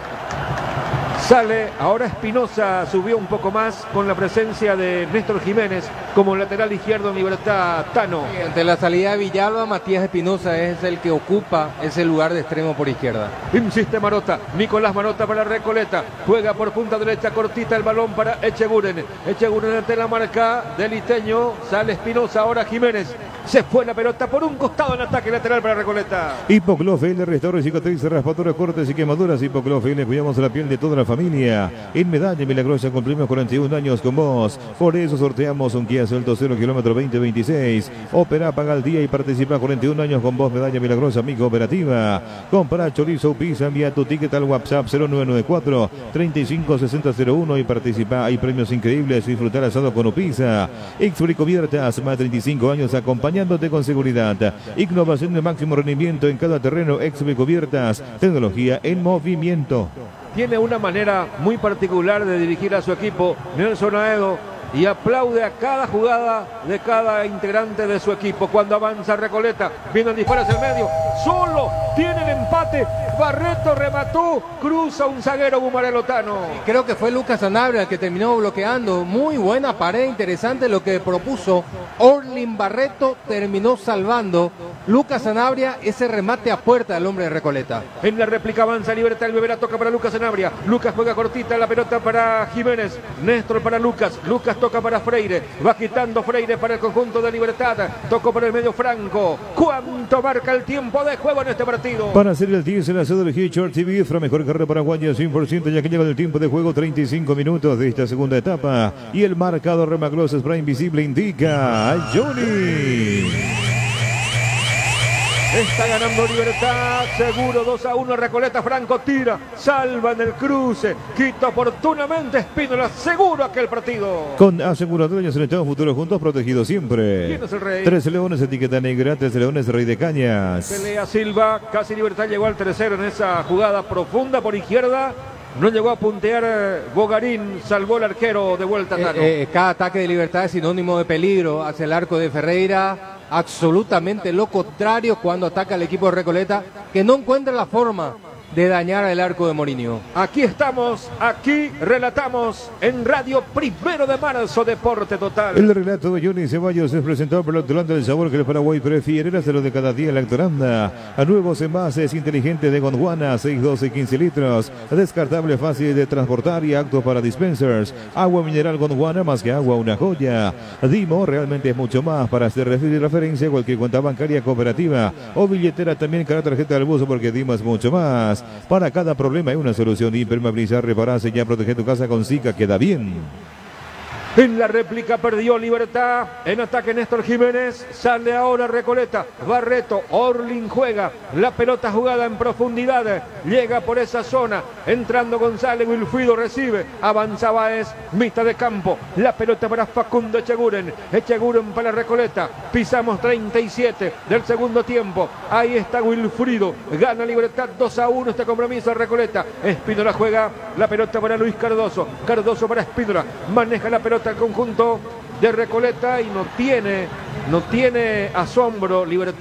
Speaker 3: Sale, ahora Espinosa subió un poco más con la presencia de Néstor Jiménez como lateral izquierdo en Libertad Tano.
Speaker 2: Ante la salida de Villalba, Matías Espinosa es el que ocupa ese lugar de extremo por izquierda.
Speaker 3: Insiste Marota, Nicolás Marota para Recoleta, juega por punta derecha, cortita el balón para Echeguren. Echeguren ante la marca del Iteño, sale Espinosa, ahora Jiménez. Se fue la pelota por un costado en ataque lateral para Recoleta.
Speaker 1: Hipoclofel, restaura, cicatriz, raspaduras, cortes y quemaduras. Hipoclofel, cuidamos la piel de toda la familia. En Medalla Milagrosa cumplimos 41 años con vos. Por eso sorteamos un Kia Celto 0 kilómetro 2026. Opera, paga al día y participa 41 años con vos. Medalla Milagrosa, amigo operativa. Compra chorizo pizza, envía tu ticket al WhatsApp 0994 356001 y participa. Hay premios increíbles. Disfrutar asado con Upisa. Exfrico Viertas, más de 35 años acompañándote con seguridad. Innovación de máximo rendimiento en cada terreno. Exfrico Viertas, tecnología en movimiento.
Speaker 3: Tiene una manera muy particular de dirigir a su equipo, Nelson Aedo, y aplaude a cada jugada de cada integrante de su equipo. Cuando avanza Recoleta, viene el disparo hacia el medio, solo tiene el empate, Barreto remató, cruza un zaguero Bumarelotano.
Speaker 2: Creo que fue Lucas Sanabria el que terminó bloqueando, muy buena pared, interesante lo que propuso Orlin Barreto, terminó salvando Lucas Sanabria ese remate a puerta del hombre de Recoleta.
Speaker 3: En la réplica avanza Libertad, el Bebera toca para Lucas Sanabria, Lucas juega cortita, la pelota para Jiménez, Néstor para Lucas toca para Freire, va quitando Freire para el conjunto de Libertad, tocó por el medio Franco. ¿Cuánto marca el tiempo de juego en este partido?
Speaker 1: Para hacer el 10 en la sede del Hitchard TV, la mejor carrera paraguaya 100%, ya que llega el tiempo de juego 35 minutos de esta segunda etapa y el marcador Remagloss Spray Invisible indica a Johnny.
Speaker 3: Está ganando Libertad, seguro 2-1, Recoleta, Franco tira, salva en el cruce, quita oportunamente Espínola, seguro aquel partido.
Speaker 1: Con aseguradoras en Estado Futuro juntos, protegidos siempre.
Speaker 3: ¿Quién es el rey?
Speaker 1: 13 Leones, etiqueta negra, 13 Leones, Rey de Cañas.
Speaker 3: Pelea Silva, casi Libertad llegó al tercero en esa jugada profunda por izquierda. No llegó a puntear Bogarín, salvó el arquero de vuelta Tano.
Speaker 2: Cada ataque de Libertad es sinónimo de peligro hacia el arco de Ferreira. Absolutamente lo contrario cuando ataca al equipo de Recoleta, que no encuentra la forma de dañar el arco de Morinho.
Speaker 3: Aquí estamos, aquí relatamos en Radio 1 de Marzo, Deporte Total.
Speaker 1: El relato de Johnny Ceballos es presentado por Lactolanda, el sabor que el Paraguay prefiere, hacerlo de cada día Lactolanda. A nuevos envases inteligentes de Gondwana, 6, 12, 15 litros. Descartable, fácil de transportar y apto para dispensers. Agua mineral Gondwana, más que agua, una joya. Dimo realmente es mucho más. Para hacer referencia a cualquier cuenta bancaria, cooperativa o billetera, también cada tarjeta del buzo, porque Dimo es mucho más. Para cada problema hay una solución. Impermeabilizar, reparar, sellar, proteger tu casa con Zika queda bien.
Speaker 3: En la réplica perdió Libertad. En ataque Néstor Jiménez. Sale ahora Recoleta. Barreto. Orlin juega. La pelota jugada en profundidad. Llega por esa zona. Entrando González. Wilfrido recibe. Avanza Báez. Mitad de campo. La pelota para Facundo Echeguren. Echeguren para Recoleta. Pisamos 37 del segundo tiempo. Ahí está Wilfrido. Gana Libertad 2-1 este compromiso Recoleta. Espínola juega la pelota para Luis Cardoso. Cardoso para Espínola. Maneja la pelota al conjunto de Recoleta y no tiene asombro Libertad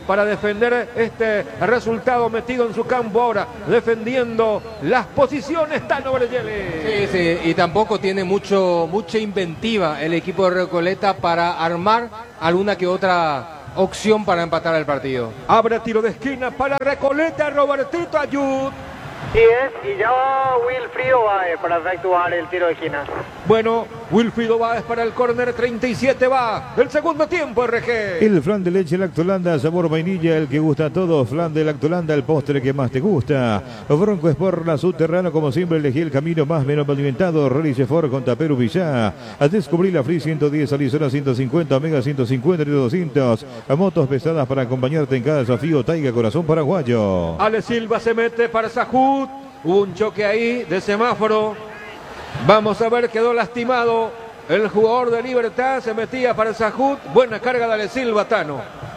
Speaker 3: para defender este resultado metido en su campo ahora, defendiendo las posiciones Tano Bergelli.
Speaker 2: Sí, y tampoco tiene mucha inventiva el equipo de Recoleta para armar alguna que otra opción para empatar el partido.
Speaker 3: Abre tiro de esquina para Recoleta, Robertito Ayud.
Speaker 4: Sí es, y ya va Wilfrido Báez para efectuar el tiro de esquina.
Speaker 3: Bueno, Wilfrido Báez para el córner, 37 va el segundo tiempo, RG.
Speaker 1: El flan de leche Lactolanda, sabor vainilla, el que gusta a todos. Flan de Lactolanda, el postre que más te gusta. Bronco Sport, la subterráneo, como siempre, elegí el camino más menos pavimentado. Realice Ford con Taperu Villá. A descubrir la Free 110, Arizona 150, Omega 150 y 200. A motos pesadas para acompañarte en cada desafío. Taiga Corazón Paraguayo.
Speaker 3: Ale Silva se mete para Sahut. Hubo un choque ahí de semáforo. Vamos a ver, quedó lastimado el jugador de Libertad. Se metía para Sahut. Buena carga de Ale Silva, Tano.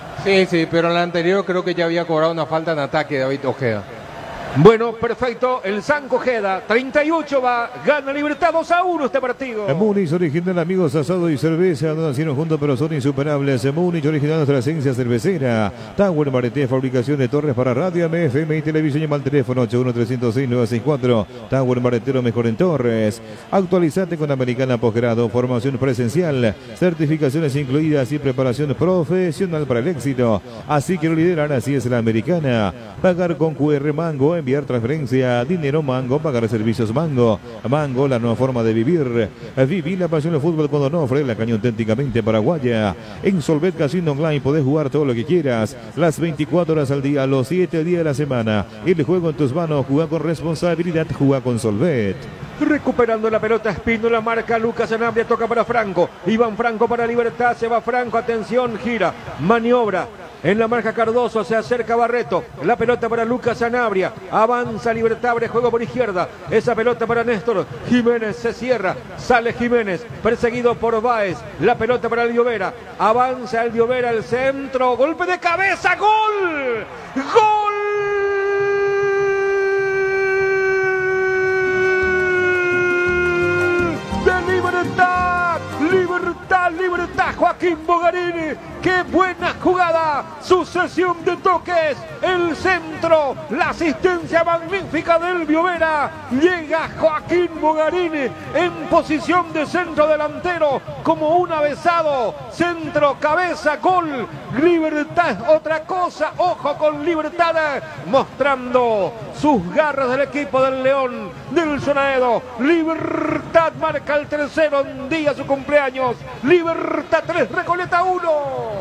Speaker 2: Sí, pero en la anterior creo que ya había cobrado una falta en ataque de David Ojeda.
Speaker 3: Bueno, perfecto. El Sanco Ojeda, 38 va. Gana Libertad 2-1 este partido.
Speaker 1: Múnich, original, amigos, asado y cerveza. No nacieron juntos, pero son insuperables. Múnich, original, nuestra esencia cervecera. Tower Mareté, fabricación de torres para radio, FM y televisión. Llama al teléfono 81-306-964. Tower Maretero, mejor en torres. Actualizate con Americana Posgrado. Formación presencial. Certificaciones incluidas y preparación profesional para el éxito. Así que lo lideran, así es la Americana. Pagar con QR Mango. Enviar transferencia, dinero Mango, pagar servicios Mango. Mango, la nueva forma de vivir. Viví la pasión del fútbol con Donofre, la caña auténticamente paraguaya. En Solvet Casino Online podés jugar todo lo que quieras, las 24 horas al día, los 7 días de la semana. El juego en tus manos, juega con responsabilidad, juega con Solvet.
Speaker 3: Recuperando la pelota, Espíndola marca Lucas Sanabria, toca para Franco. Iván Franco para Libertad, se va Franco, atención, gira, maniobra. En la marca Cardoso, se acerca Barreto. La pelota para Lucas Sanabria. Avanza Libertad, abre juego por izquierda. Esa pelota para Néstor. Jiménez se cierra. Sale Jiménez, perseguido por Báez. La pelota para El Llovera. Avanza El Llovera al centro. Golpe de cabeza. ¡Gol! ¡Gol! ¡De Libertad! ¡Libertad, Libertad! Joaquín Bogarini. ¡Qué buena jugada! Sucesión de toques. El centro. La asistencia magnífica del Llovera. Llega Joaquín Bogarini en posición de centro delantero. Como un avesado. Centro, cabeza, gol. Libertad es otra cosa. Ojo con Libertad. Mostrando sus garras del equipo del León. Nelson Aedo. Libertad marca el tercero en día su cumpleaños. Libertad 3, Recoleta 1.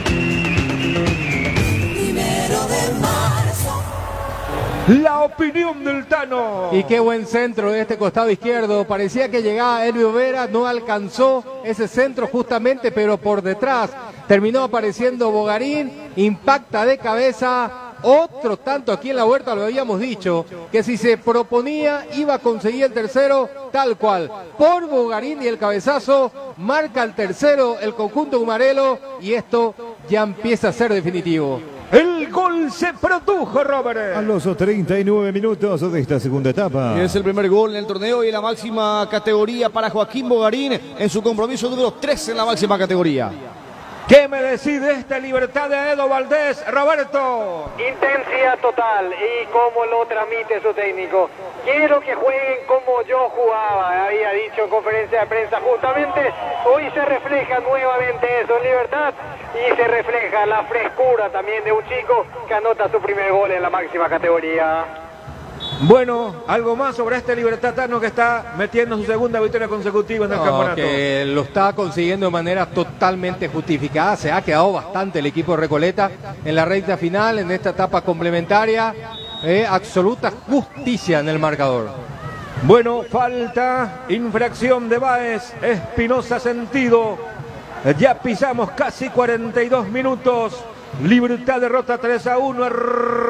Speaker 3: La opinión del Tano.
Speaker 2: Y qué buen centro de este costado izquierdo. Parecía que llegaba Elvio Vera, no alcanzó ese centro justamente, pero por detrás terminó apareciendo Bogarín, impacta de cabeza. Otro tanto aquí en la Huerta, lo habíamos dicho, que si se proponía iba a conseguir el tercero tal cual. Por Bogarín y el cabezazo, marca el tercero el conjunto Humarelo y esto ya empieza a ser definitivo.
Speaker 3: El gol se produjo, Robert.
Speaker 1: A los 39 minutos de esta segunda etapa.
Speaker 5: Es el primer gol en el torneo y en la máxima categoría para Joaquín Bogarín en su compromiso número 3 en la máxima categoría.
Speaker 3: ¿Qué me decide esta Libertad de Edo Valdés, Roberto?
Speaker 4: Intensidad total y cómo lo transmite su técnico. Quiero que jueguen como yo jugaba, había dicho en conferencia de prensa. Justamente hoy se refleja nuevamente eso en Libertad y se refleja la frescura también de un chico que anota su primer gol en la máxima categoría.
Speaker 3: Bueno, algo más sobre este libertatano que está metiendo su segunda victoria consecutiva en el campeonato.
Speaker 2: Que lo está consiguiendo de manera totalmente justificada. Se ha quedado bastante el equipo de Recoleta en la recta final, en esta etapa complementaria. Absoluta justicia en el marcador.
Speaker 3: Bueno, falta, infracción de Báez, Espinosa sentido. Ya pisamos casi 42 minutos. Libertad derrota 3-1.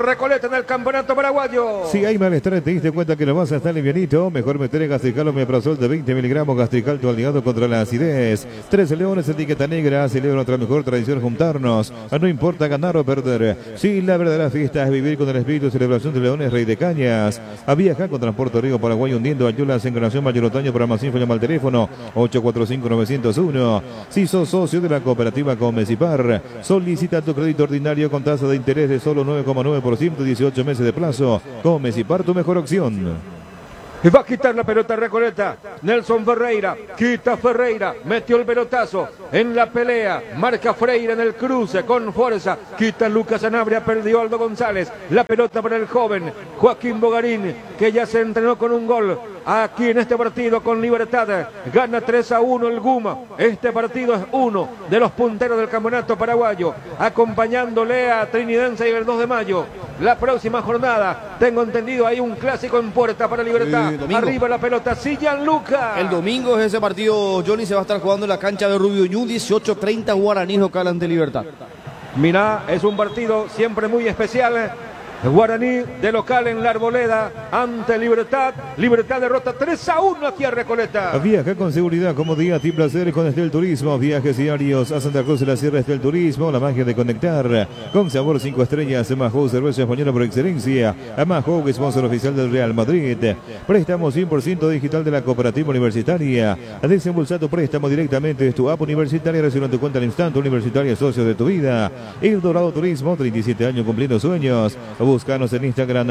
Speaker 3: Recoleta en el campeonato paraguayo.
Speaker 1: Si hay malestar, te diste cuenta que no vas a estar livianito, mejor meter Gastrical Omeprazol de 20 miligramos, Gastrical, tu aliado contra la acidez. 13 Leones, etiqueta negra, celebra nuestra mejor tradición, juntarnos. No importa ganar o perder. Sí, la verdadera fiesta es vivir con el espíritu de celebración de Leones, Rey de Cañas. A viajar con Transporte Río Paraguay, hundiendo ayudas, encarnación Mayor Otoño. Para más info llama al teléfono 845-901. Si sos socio de la cooperativa Comecipar, solicita tu crédito ordinario con tasa de interés de solo 9,9%, 18 meses de plazo. Comecipar, tu mejor opción.
Speaker 3: Y va a quitar la pelota Recoleta. Nelson Ferreira. Quita Ferreira. Metió el pelotazo en la pelea. Marca Freire en el cruce con fuerza. Quita Lucas Sanabria. Perdió Aldo González. La pelota para el joven Joaquín Bogarín, que ya se entrenó con un gol aquí en este partido con Libertad. Gana 3-1 el Guma. Este partido es uno de los punteros del campeonato paraguayo. Acompañándole a Trinidense y el 2 de mayo. La próxima jornada, tengo entendido, hay un clásico en puerta para Libertad. Arriba la pelota, Gianluca.
Speaker 5: El domingo es ese partido, Johnny, se va a estar jugando en la cancha de Rubio Ñu, 18:30 Guaraní local ante Libertad.
Speaker 3: Mirá, es un partido siempre muy especial. Guaraní de local en la Arboleda ante Libertad. Libertad derrota 3-1 aquí a Recoleta.
Speaker 1: Viaja con seguridad, comodidad y placer con Estel Turismo. Viajes diarios a Santa Cruz de la Sierra. Estel Turismo, la magia de conectar. Con sabor 5 estrellas, Mahou, cerveza española por excelencia. Mahou, sponsor oficial del Real Madrid. Préstamo 100% digital de la cooperativa universitaria. Desembolsa tu préstamo directamente de tu app universitaria. Recibe en tu cuenta al instante. Universitaria, socio de tu vida. El Dorado Turismo, 37 años cumpliendo sueños. Búscanos en Instagram,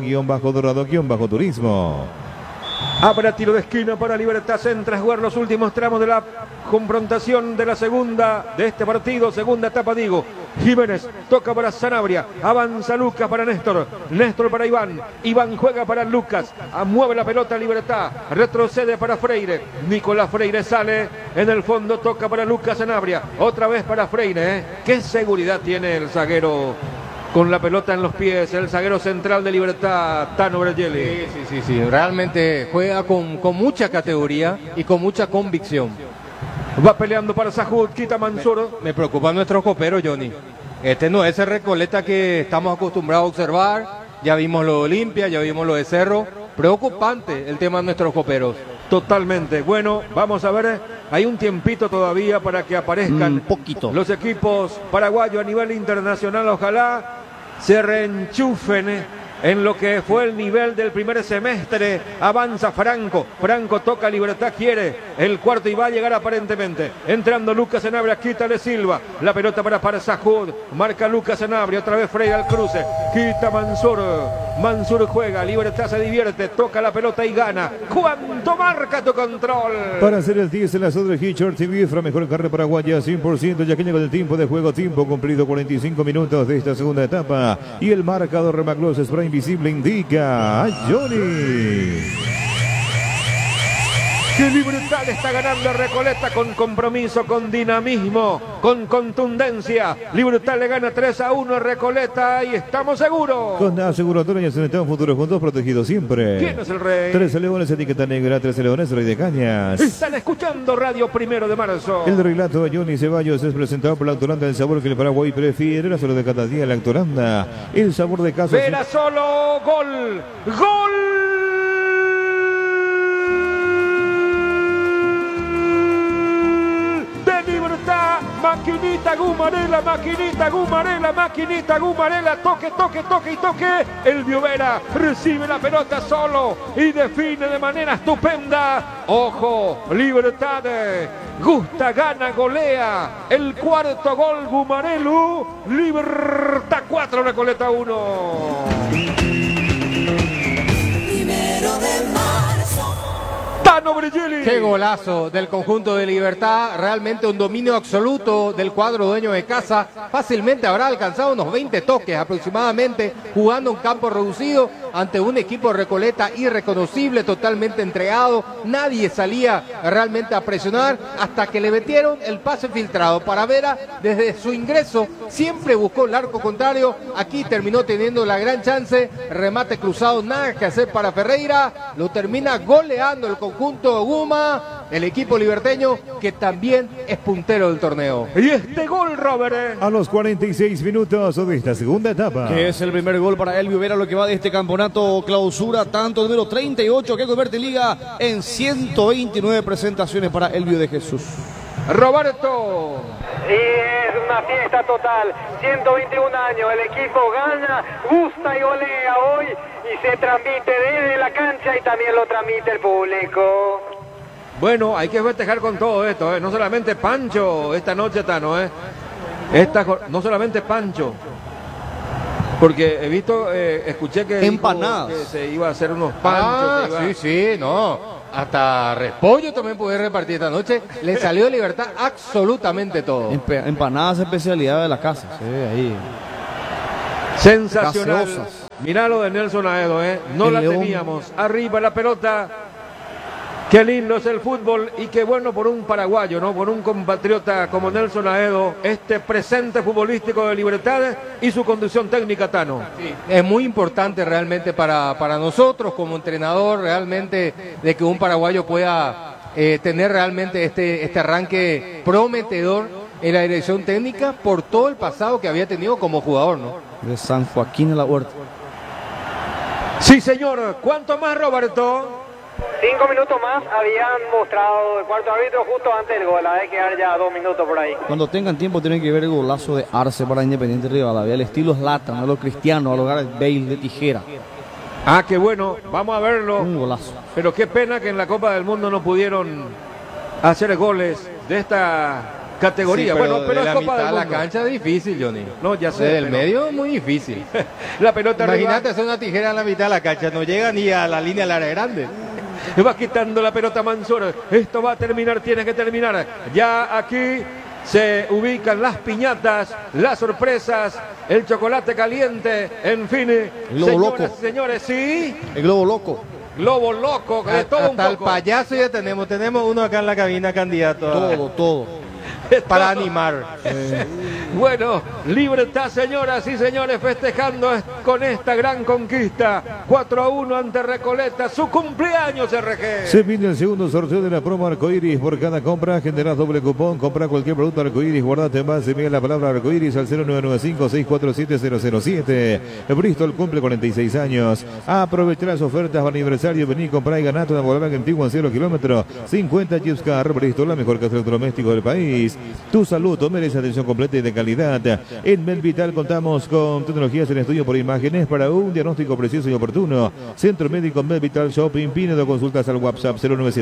Speaker 1: @dorado_turismo.
Speaker 3: Habrá tiro de esquina para Libertad. Centra a jugar los últimos tramos de la confrontación de la segunda de este partido. Segunda etapa, digo. Jiménez toca para Sanabria. Avanza Lucas para Néstor. Néstor para Iván. Iván juega para Lucas. Mueve la pelota a Libertad. Retrocede para Freire. Nicolás Freire sale. En el fondo toca para Lucas Sanabria. Otra vez para Freire. Qué seguridad tiene el zaguero con la pelota en los pies, el zaguero central de Libertad, Tano Brayelli.
Speaker 2: Sí. Realmente juega con mucha categoría y con mucha convicción.
Speaker 3: Va peleando para Sahud, quita Mansur.
Speaker 2: Me preocupa nuestro copero, Johnny. Este no es el Recoleta que estamos acostumbrados a observar. Ya vimos lo de Olimpia, ya vimos lo de Cerro. Preocupante el tema de nuestros coperos.
Speaker 3: Totalmente. Bueno, vamos a ver. Hay un tiempito todavía para que aparezcan
Speaker 5: poquito
Speaker 3: los equipos paraguayos a nivel internacional. Ojalá se reenchufen en lo que fue el nivel del primer semestre. Avanza Franco. Franco toca, Libertad quiere el cuarto y va a llegar aparentemente. Entrando Lucas Sanabria, quítale Silva. La pelota para Sahud. Marca Lucas Sanabria. Otra vez Freire al cruce. Quita Mansur. Mansur juega. Libertad se divierte. Toca la pelota y gana. ¿Cuánto marca tu control?
Speaker 1: Para hacer el 10 en la zona de Hitchard TV, la mejor carrera paraguaya, 100%. Ya que llega el tiempo de juego. Tiempo cumplido, 45 minutos de esta segunda etapa. Y el marcador Remaglos Spray invisible indica a Johnny
Speaker 3: que Libertad está ganando a Recoleta con compromiso, con dinamismo, con contundencia. Libertad le gana 3-1 a Recoleta y estamos seguros.
Speaker 1: Con aseguratoria y un futuro juntos, protegidos siempre.
Speaker 3: ¿Quién es el rey?
Speaker 1: 13 Leones, etiqueta negra, 13 Leones, Rey de Cañas.
Speaker 3: Están escuchando Radio 1 de Marzo.
Speaker 1: El relato de Johnny Ceballos es presentado por la Actoranda, el sabor que el Paraguay prefiere. La solo de cada día la Actoranda. El sabor de casa.
Speaker 3: Vera solo, gol, gol. Maquinita Gumarela, maquinita Gumarela, toque. El Biovera recibe la pelota solo y define de manera estupenda. Ojo, Libertad, gusta, gana, golea. El cuarto gol Gumarelu, Libertad 4, Recoleta 1.
Speaker 2: Qué golazo del conjunto de Libertad, realmente un dominio absoluto del cuadro dueño de casa, fácilmente habrá alcanzado unos 20 toques aproximadamente, jugando un campo reducido ante un equipo Recoleta irreconocible, totalmente entregado, nadie salía realmente a presionar hasta que le metieron el pase filtrado para Vera. Desde su ingreso siempre buscó el arco contrario, aquí terminó teniendo la gran chance, remate cruzado, nada que hacer para Ferreira, lo termina goleando el conjunto Guma. el equipo liberteño que también es puntero del torneo.
Speaker 3: Y este gol, Robert.
Speaker 1: A los 46 minutos de esta segunda etapa.
Speaker 5: Que es el primer gol para Elvio Vera, lo que va de este campeonato clausura, tanto número 38 que convierte Liga en 129 presentaciones para Elvio de Jesús.
Speaker 3: Roberto.
Speaker 4: Y es una fiesta total, 121 años, el equipo gana, gusta y golea hoy y se transmite desde la cancha y también lo transmite el público.
Speaker 3: Bueno, hay que festejar con todo esto, no solamente Pancho esta noche, Tano, no solamente Pancho, porque he visto, escuché que
Speaker 5: empanadas,
Speaker 3: que se iba a hacer unos panchos.
Speaker 2: Sí, no. Hasta repollo también puede repartir esta noche. Le salió de Libertad absolutamente todo.
Speaker 5: Empanadas, especialidad de la casa. Sí, ahí.
Speaker 3: Sensacional.
Speaker 5: Gaseosas.
Speaker 3: Mirá lo de Nelson Aedo, no
Speaker 5: El
Speaker 3: la
Speaker 5: León.
Speaker 3: teníamos. Arriba la pelota. Qué lindo es el fútbol y qué bueno por un paraguayo, ¿no? Por un compatriota como Nelson Aedo, este presente futbolístico de Libertad y su conducción técnica, Tano.
Speaker 2: Sí, es muy importante realmente para nosotros como entrenador, realmente, de que un paraguayo pueda tener realmente este arranque prometedor en la dirección técnica por todo el pasado que había tenido como jugador, ¿no?
Speaker 5: De San Joaquín de la Huerta.
Speaker 3: Sí, señor. ¿Cuánto más, Roberto?
Speaker 4: 5 minutos más habían mostrado el cuarto árbitro justo antes del gol, hay que quedar ya 2 minutos por ahí.
Speaker 5: Cuando tengan tiempo tienen que ver el golazo de Arce para Independiente Rivadavia. El estilo Zlatan, a lo cristiano, a lo Gareth Bale de tijera.
Speaker 3: Ah, qué bueno. Vamos a verlo.
Speaker 5: Un golazo.
Speaker 3: Pero qué pena que en la Copa del Mundo no pudieron hacer goles de esta categoría.
Speaker 2: Sí,
Speaker 3: pero
Speaker 2: de
Speaker 3: es
Speaker 2: la
Speaker 3: Copa
Speaker 2: mitad
Speaker 3: del
Speaker 2: de la
Speaker 3: Mundo.
Speaker 2: cancha es difícil, Johnny.
Speaker 3: No, ya sé.
Speaker 2: Desde el
Speaker 3: pero
Speaker 2: medio muy difícil.
Speaker 3: La pelota
Speaker 2: Imagínate
Speaker 3: arriba.
Speaker 2: hacer una tijera en la mitad de la cancha, no llega ni a la línea del área grande.
Speaker 3: Va quitando la pelota Mansur. Esto va a terminar, tiene que terminar. Ya aquí se ubican las piñatas, las sorpresas, el chocolate caliente, en fin.
Speaker 5: Globo
Speaker 3: Señoras
Speaker 5: loco.
Speaker 3: y señores, sí.
Speaker 5: El globo loco.
Speaker 3: Globo loco, de todo un
Speaker 2: Hasta el
Speaker 3: poco.
Speaker 2: payaso ya tenemos uno acá en la cabina candidato
Speaker 5: Todo.
Speaker 2: para animar.
Speaker 3: Bueno, Libertad, señoras y señores, festejando con esta gran conquista. 4-1 ante Recoleta, su cumpleaños, RG.
Speaker 1: Se viene el segundo sorteo de la promo Arcoiris. Por cada compra generas doble cupón. Compra cualquier producto Arcoiris. Guardate en base, envía la palabra Arcoiris al 0995-647-007. Bristol cumple 46 años. Aprovecha las ofertas para aniversario. Vení, comprar y ganar una Volkswagen antigua en 0 kilómetros. 50 Jeeps Car. Bristol, la mejor casa electrodoméstico del país. Tu salud merece atención completa y de calidad. En Medvital contamos con tecnologías en estudio por imágenes para un diagnóstico preciso y oportuno. Centro Médico Medvital Shopping. Pinedo, consultas al WhatsApp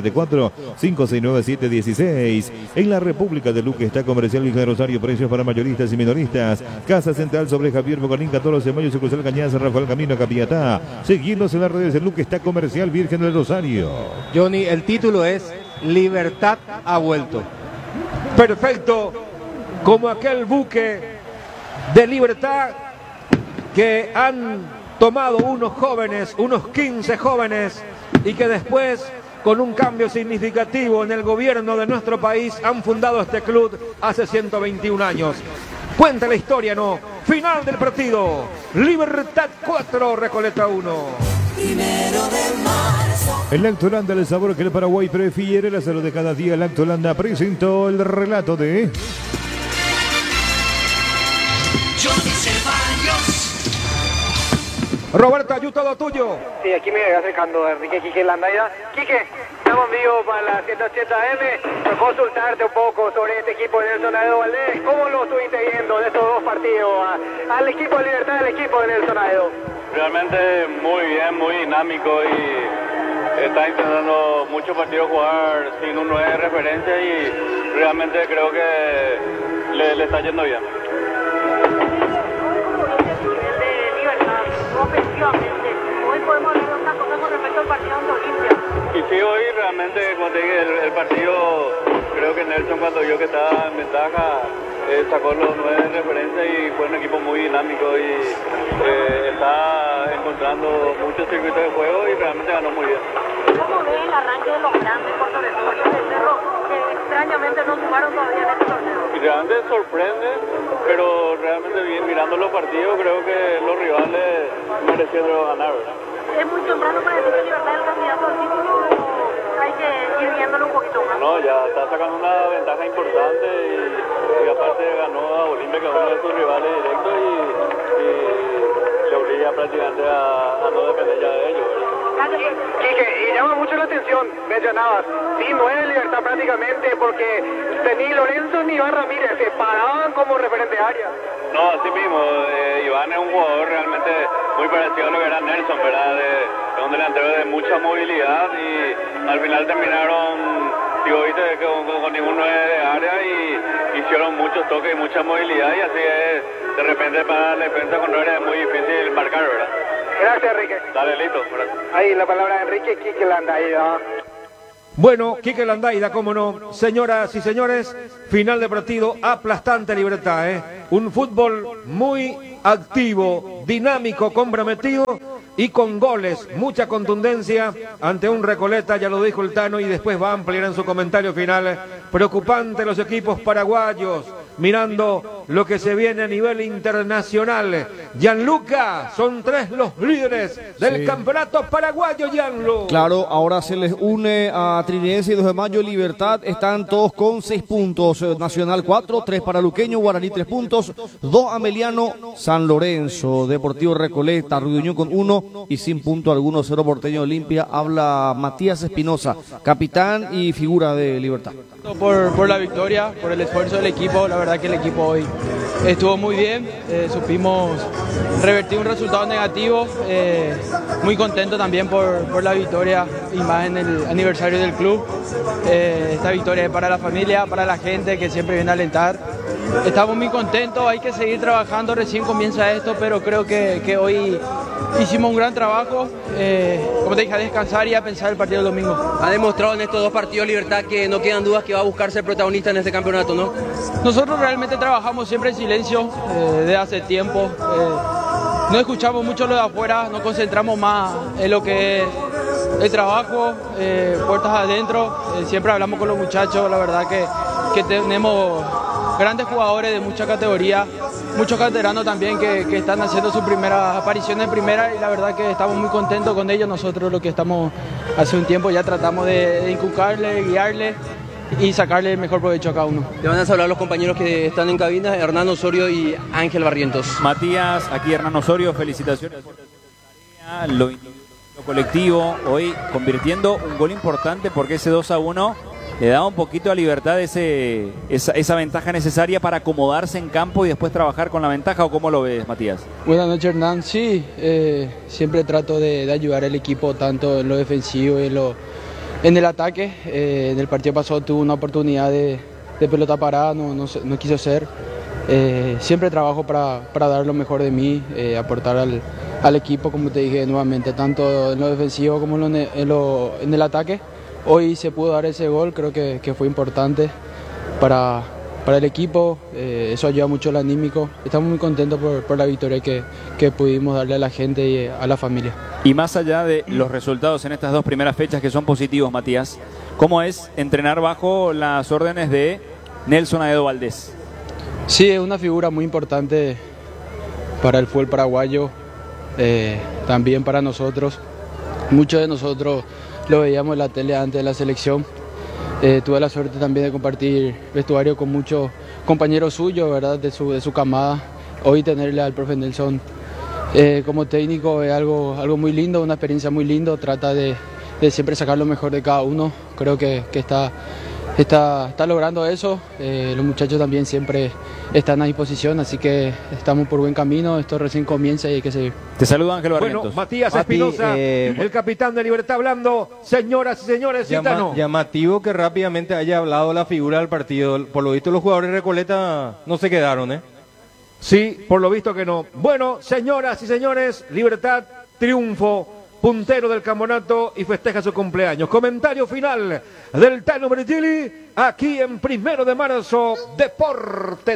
Speaker 1: 0974-569716. En la República de Luque está Comercial Villa de Rosario. Precios para mayoristas y minoristas. Casa Central sobre Javier Bocanín, 14 de mayo, sucursal Cañaza, Rafael Camino, Capiatá. Seguirnos en las redes de Luque. Está Comercial Virgen del Rosario.
Speaker 2: Johnny, el título es Libertad ha vuelto.
Speaker 3: Perfecto, como aquel buque de Libertad que han tomado unos jóvenes, unos 15 jóvenes, y que después, con un cambio significativo en el gobierno de nuestro país, han fundado este club hace 121 años. Cuenta la historia, ¿no? Final del partido. Libertad 4, Recoleta 1.
Speaker 1: El Lactolanda, el sabor que el Paraguay prefiere, la salud de cada día. El Lactolanda presentó el relato de
Speaker 6: Johnny Ceballos.
Speaker 3: Roberto, ayú todo tuyo.
Speaker 4: Sí, aquí me voy acercando Enrique Quique Landaya. Quique, estamos en vivo para la 180M. Por consultarte un poco sobre este equipo de Nelson Aedo Valdés. ¿Cómo lo estuviste viendo de estos dos partidos? Al equipo de Libertad y al equipo de Nelson Aedo.
Speaker 7: Realmente muy bien, muy dinámico y está intentando muchos partidos jugar sin un 9 de referencia y realmente creo que le está yendo bien.
Speaker 8: Ofensivamente, hoy podemos hablar de otra cosa con respecto al partido ante Olimpia.
Speaker 7: Y sí, hoy realmente, como te dije, el partido, creo que Nelson cuando vio que estaba en ventaja, sacó los 9 de referencia y fue un equipo muy dinámico y está encontrando muchos circuitos de juego y realmente ganó muy bien.
Speaker 8: ¿Cómo ve el arranque de los grandes por sobre todo los de Cerro, que extrañamente no sumaron todavía en este torneo?
Speaker 7: Y realmente sorprende, pero realmente bien mirando los partidos, creo que los rivales merecieron ganar, ¿verdad?
Speaker 8: Es muy temprano para decir que Libertad es el candidato al título, o hay hay que ir viéndolo un poquito más.
Speaker 7: No, ya está sacando una ventaja importante y aparte ganó a Olimpia, que es uno de sus rivales directos, y le obliga prácticamente a no depender ya de ellos, ¿verdad?
Speaker 4: Quique, y llama mucho la atención, mencionabas, sí, 9 Libertad prácticamente, porque ni Lorenzo ni Iván Ramírez se paraban como referente área.
Speaker 7: No, así mismo, Iván es un jugador realmente muy parecido a lo que era Nelson, ¿verdad? De un delantero de mucha movilidad y al final terminaron, digo, viste, con ningún 9 de área y hicieron muchos toques y mucha movilidad y así es, de repente para la defensa contraria es muy difícil marcar, ¿verdad?
Speaker 4: Gracias, Enrique.
Speaker 7: Dale, listo.
Speaker 4: Ahí la palabra de Enrique Quique Landaida.
Speaker 3: Bueno, Quique Landaida, cómo no. Señoras y señores, final de partido, aplastante Libertad, ¿eh? Un fútbol muy activo, dinámico, comprometido y con goles, mucha contundencia ante un Recoleta, ya lo dijo el Tano y después va a ampliar en su comentario final. Preocupante los equipos paraguayos, mirando lo que se viene a nivel internacional. Gianluca, son 3 los líderes del campeonato paraguayo, Gianluca.
Speaker 5: Claro, ahora se les une a Trinense y 2 de Mayo, Libertad, están todos con 6 puntos, Nacional 4, 3 para Luqueño, Guaraní 3 puntos, 2 Ameliano, San Lorenzo, Deportivo Recoleta, Río Unión con 1 y sin punto alguno, 0 Porteño Olimpia. Habla Matías Espinosa, capitán y figura de Libertad.
Speaker 9: Por la victoria, por el esfuerzo del equipo, la verdad que el equipo hoy estuvo muy bien, supimos revertir un resultado negativo, muy contento también por la victoria y más en el aniversario del club. Esta victoria es para la familia, para la gente que siempre viene a alentar. Estamos muy contentos, hay que seguir trabajando, recién comienza esto, pero creo que hoy hicimos un gran trabajo, como te dije, a descansar y a pensar el partido del domingo.
Speaker 10: Ha demostrado en estos 2 partidos Libertad que no quedan dudas que va a buscar ser protagonista en este campeonato, ¿no?
Speaker 9: Nosotros realmente trabajamos siempre en silencio, desde hace tiempo, no escuchamos mucho lo de afuera, nos concentramos más en lo que es el trabajo, puertas adentro, siempre hablamos con los muchachos, la verdad que tenemos grandes jugadores de mucha categoría, muchos canteranos también que están haciendo su primera aparición en primera y la verdad que estamos muy contentos con ellos. Nosotros lo que estamos hace un tiempo ya tratamos de inculcarle, guiarle y sacarle el mejor provecho a cada uno.
Speaker 10: Te van a hablar los compañeros que están en cabina, Hernán Osorio y Ángel Barrientos.
Speaker 11: Matías, aquí Hernán Osorio, felicitaciones por lo colectivo, hoy convirtiendo un gol importante porque ese 2-1 le da un poquito a Libertad esa ventaja necesaria para acomodarse en campo y después trabajar con la ventaja. ¿O cómo lo ves, Matías?
Speaker 9: Buenas noches, Hernán. Sí, siempre trato de ayudar al equipo tanto en lo defensivo y en el ataque. En el partido pasado tuve una oportunidad de pelota parada, no quiso ser. Siempre trabajo para dar lo mejor de mí, aportar al equipo, como te dije nuevamente, tanto en lo defensivo como en el ataque. Hoy se pudo dar ese gol, creo que fue importante para el equipo, eso ayuda mucho al anímico. Estamos muy contentos por la victoria que pudimos darle a la gente y a la familia.
Speaker 11: Y más allá de los resultados en estas 2 primeras fechas que son positivos, Matías, ¿cómo es entrenar bajo las órdenes de Nelson Aedo Valdés?
Speaker 9: Sí, es una figura muy importante para el fútbol paraguayo, también para nosotros. Muchos de nosotros lo veíamos en la tele antes de la selección. Tuve la suerte también de compartir vestuario con muchos compañeros suyos, ¿verdad? De su camada. Hoy tenerle al profe Nelson como técnico es algo muy lindo, una experiencia muy linda. Trata de siempre sacar lo mejor de cada uno. Creo que está logrando eso. Los muchachos también siempre están a disposición, así que estamos por buen camino. Esto recién comienza y hay que seguir.
Speaker 11: Te saluda Ángel Barrientos.
Speaker 3: Bueno, Matías Espinosa, el capitán de Libertad hablando. Señoras y señores,
Speaker 12: llamativo que rápidamente haya hablado la figura del partido. Por lo visto los jugadores de Recoleta no se quedaron, ¿eh?
Speaker 3: Sí, por lo visto que no. Bueno, señoras y señores, Libertad, triunfo, puntero del campeonato y festeja su cumpleaños. Comentario final del Tano Bergili, aquí en 1 de marzo, Deporte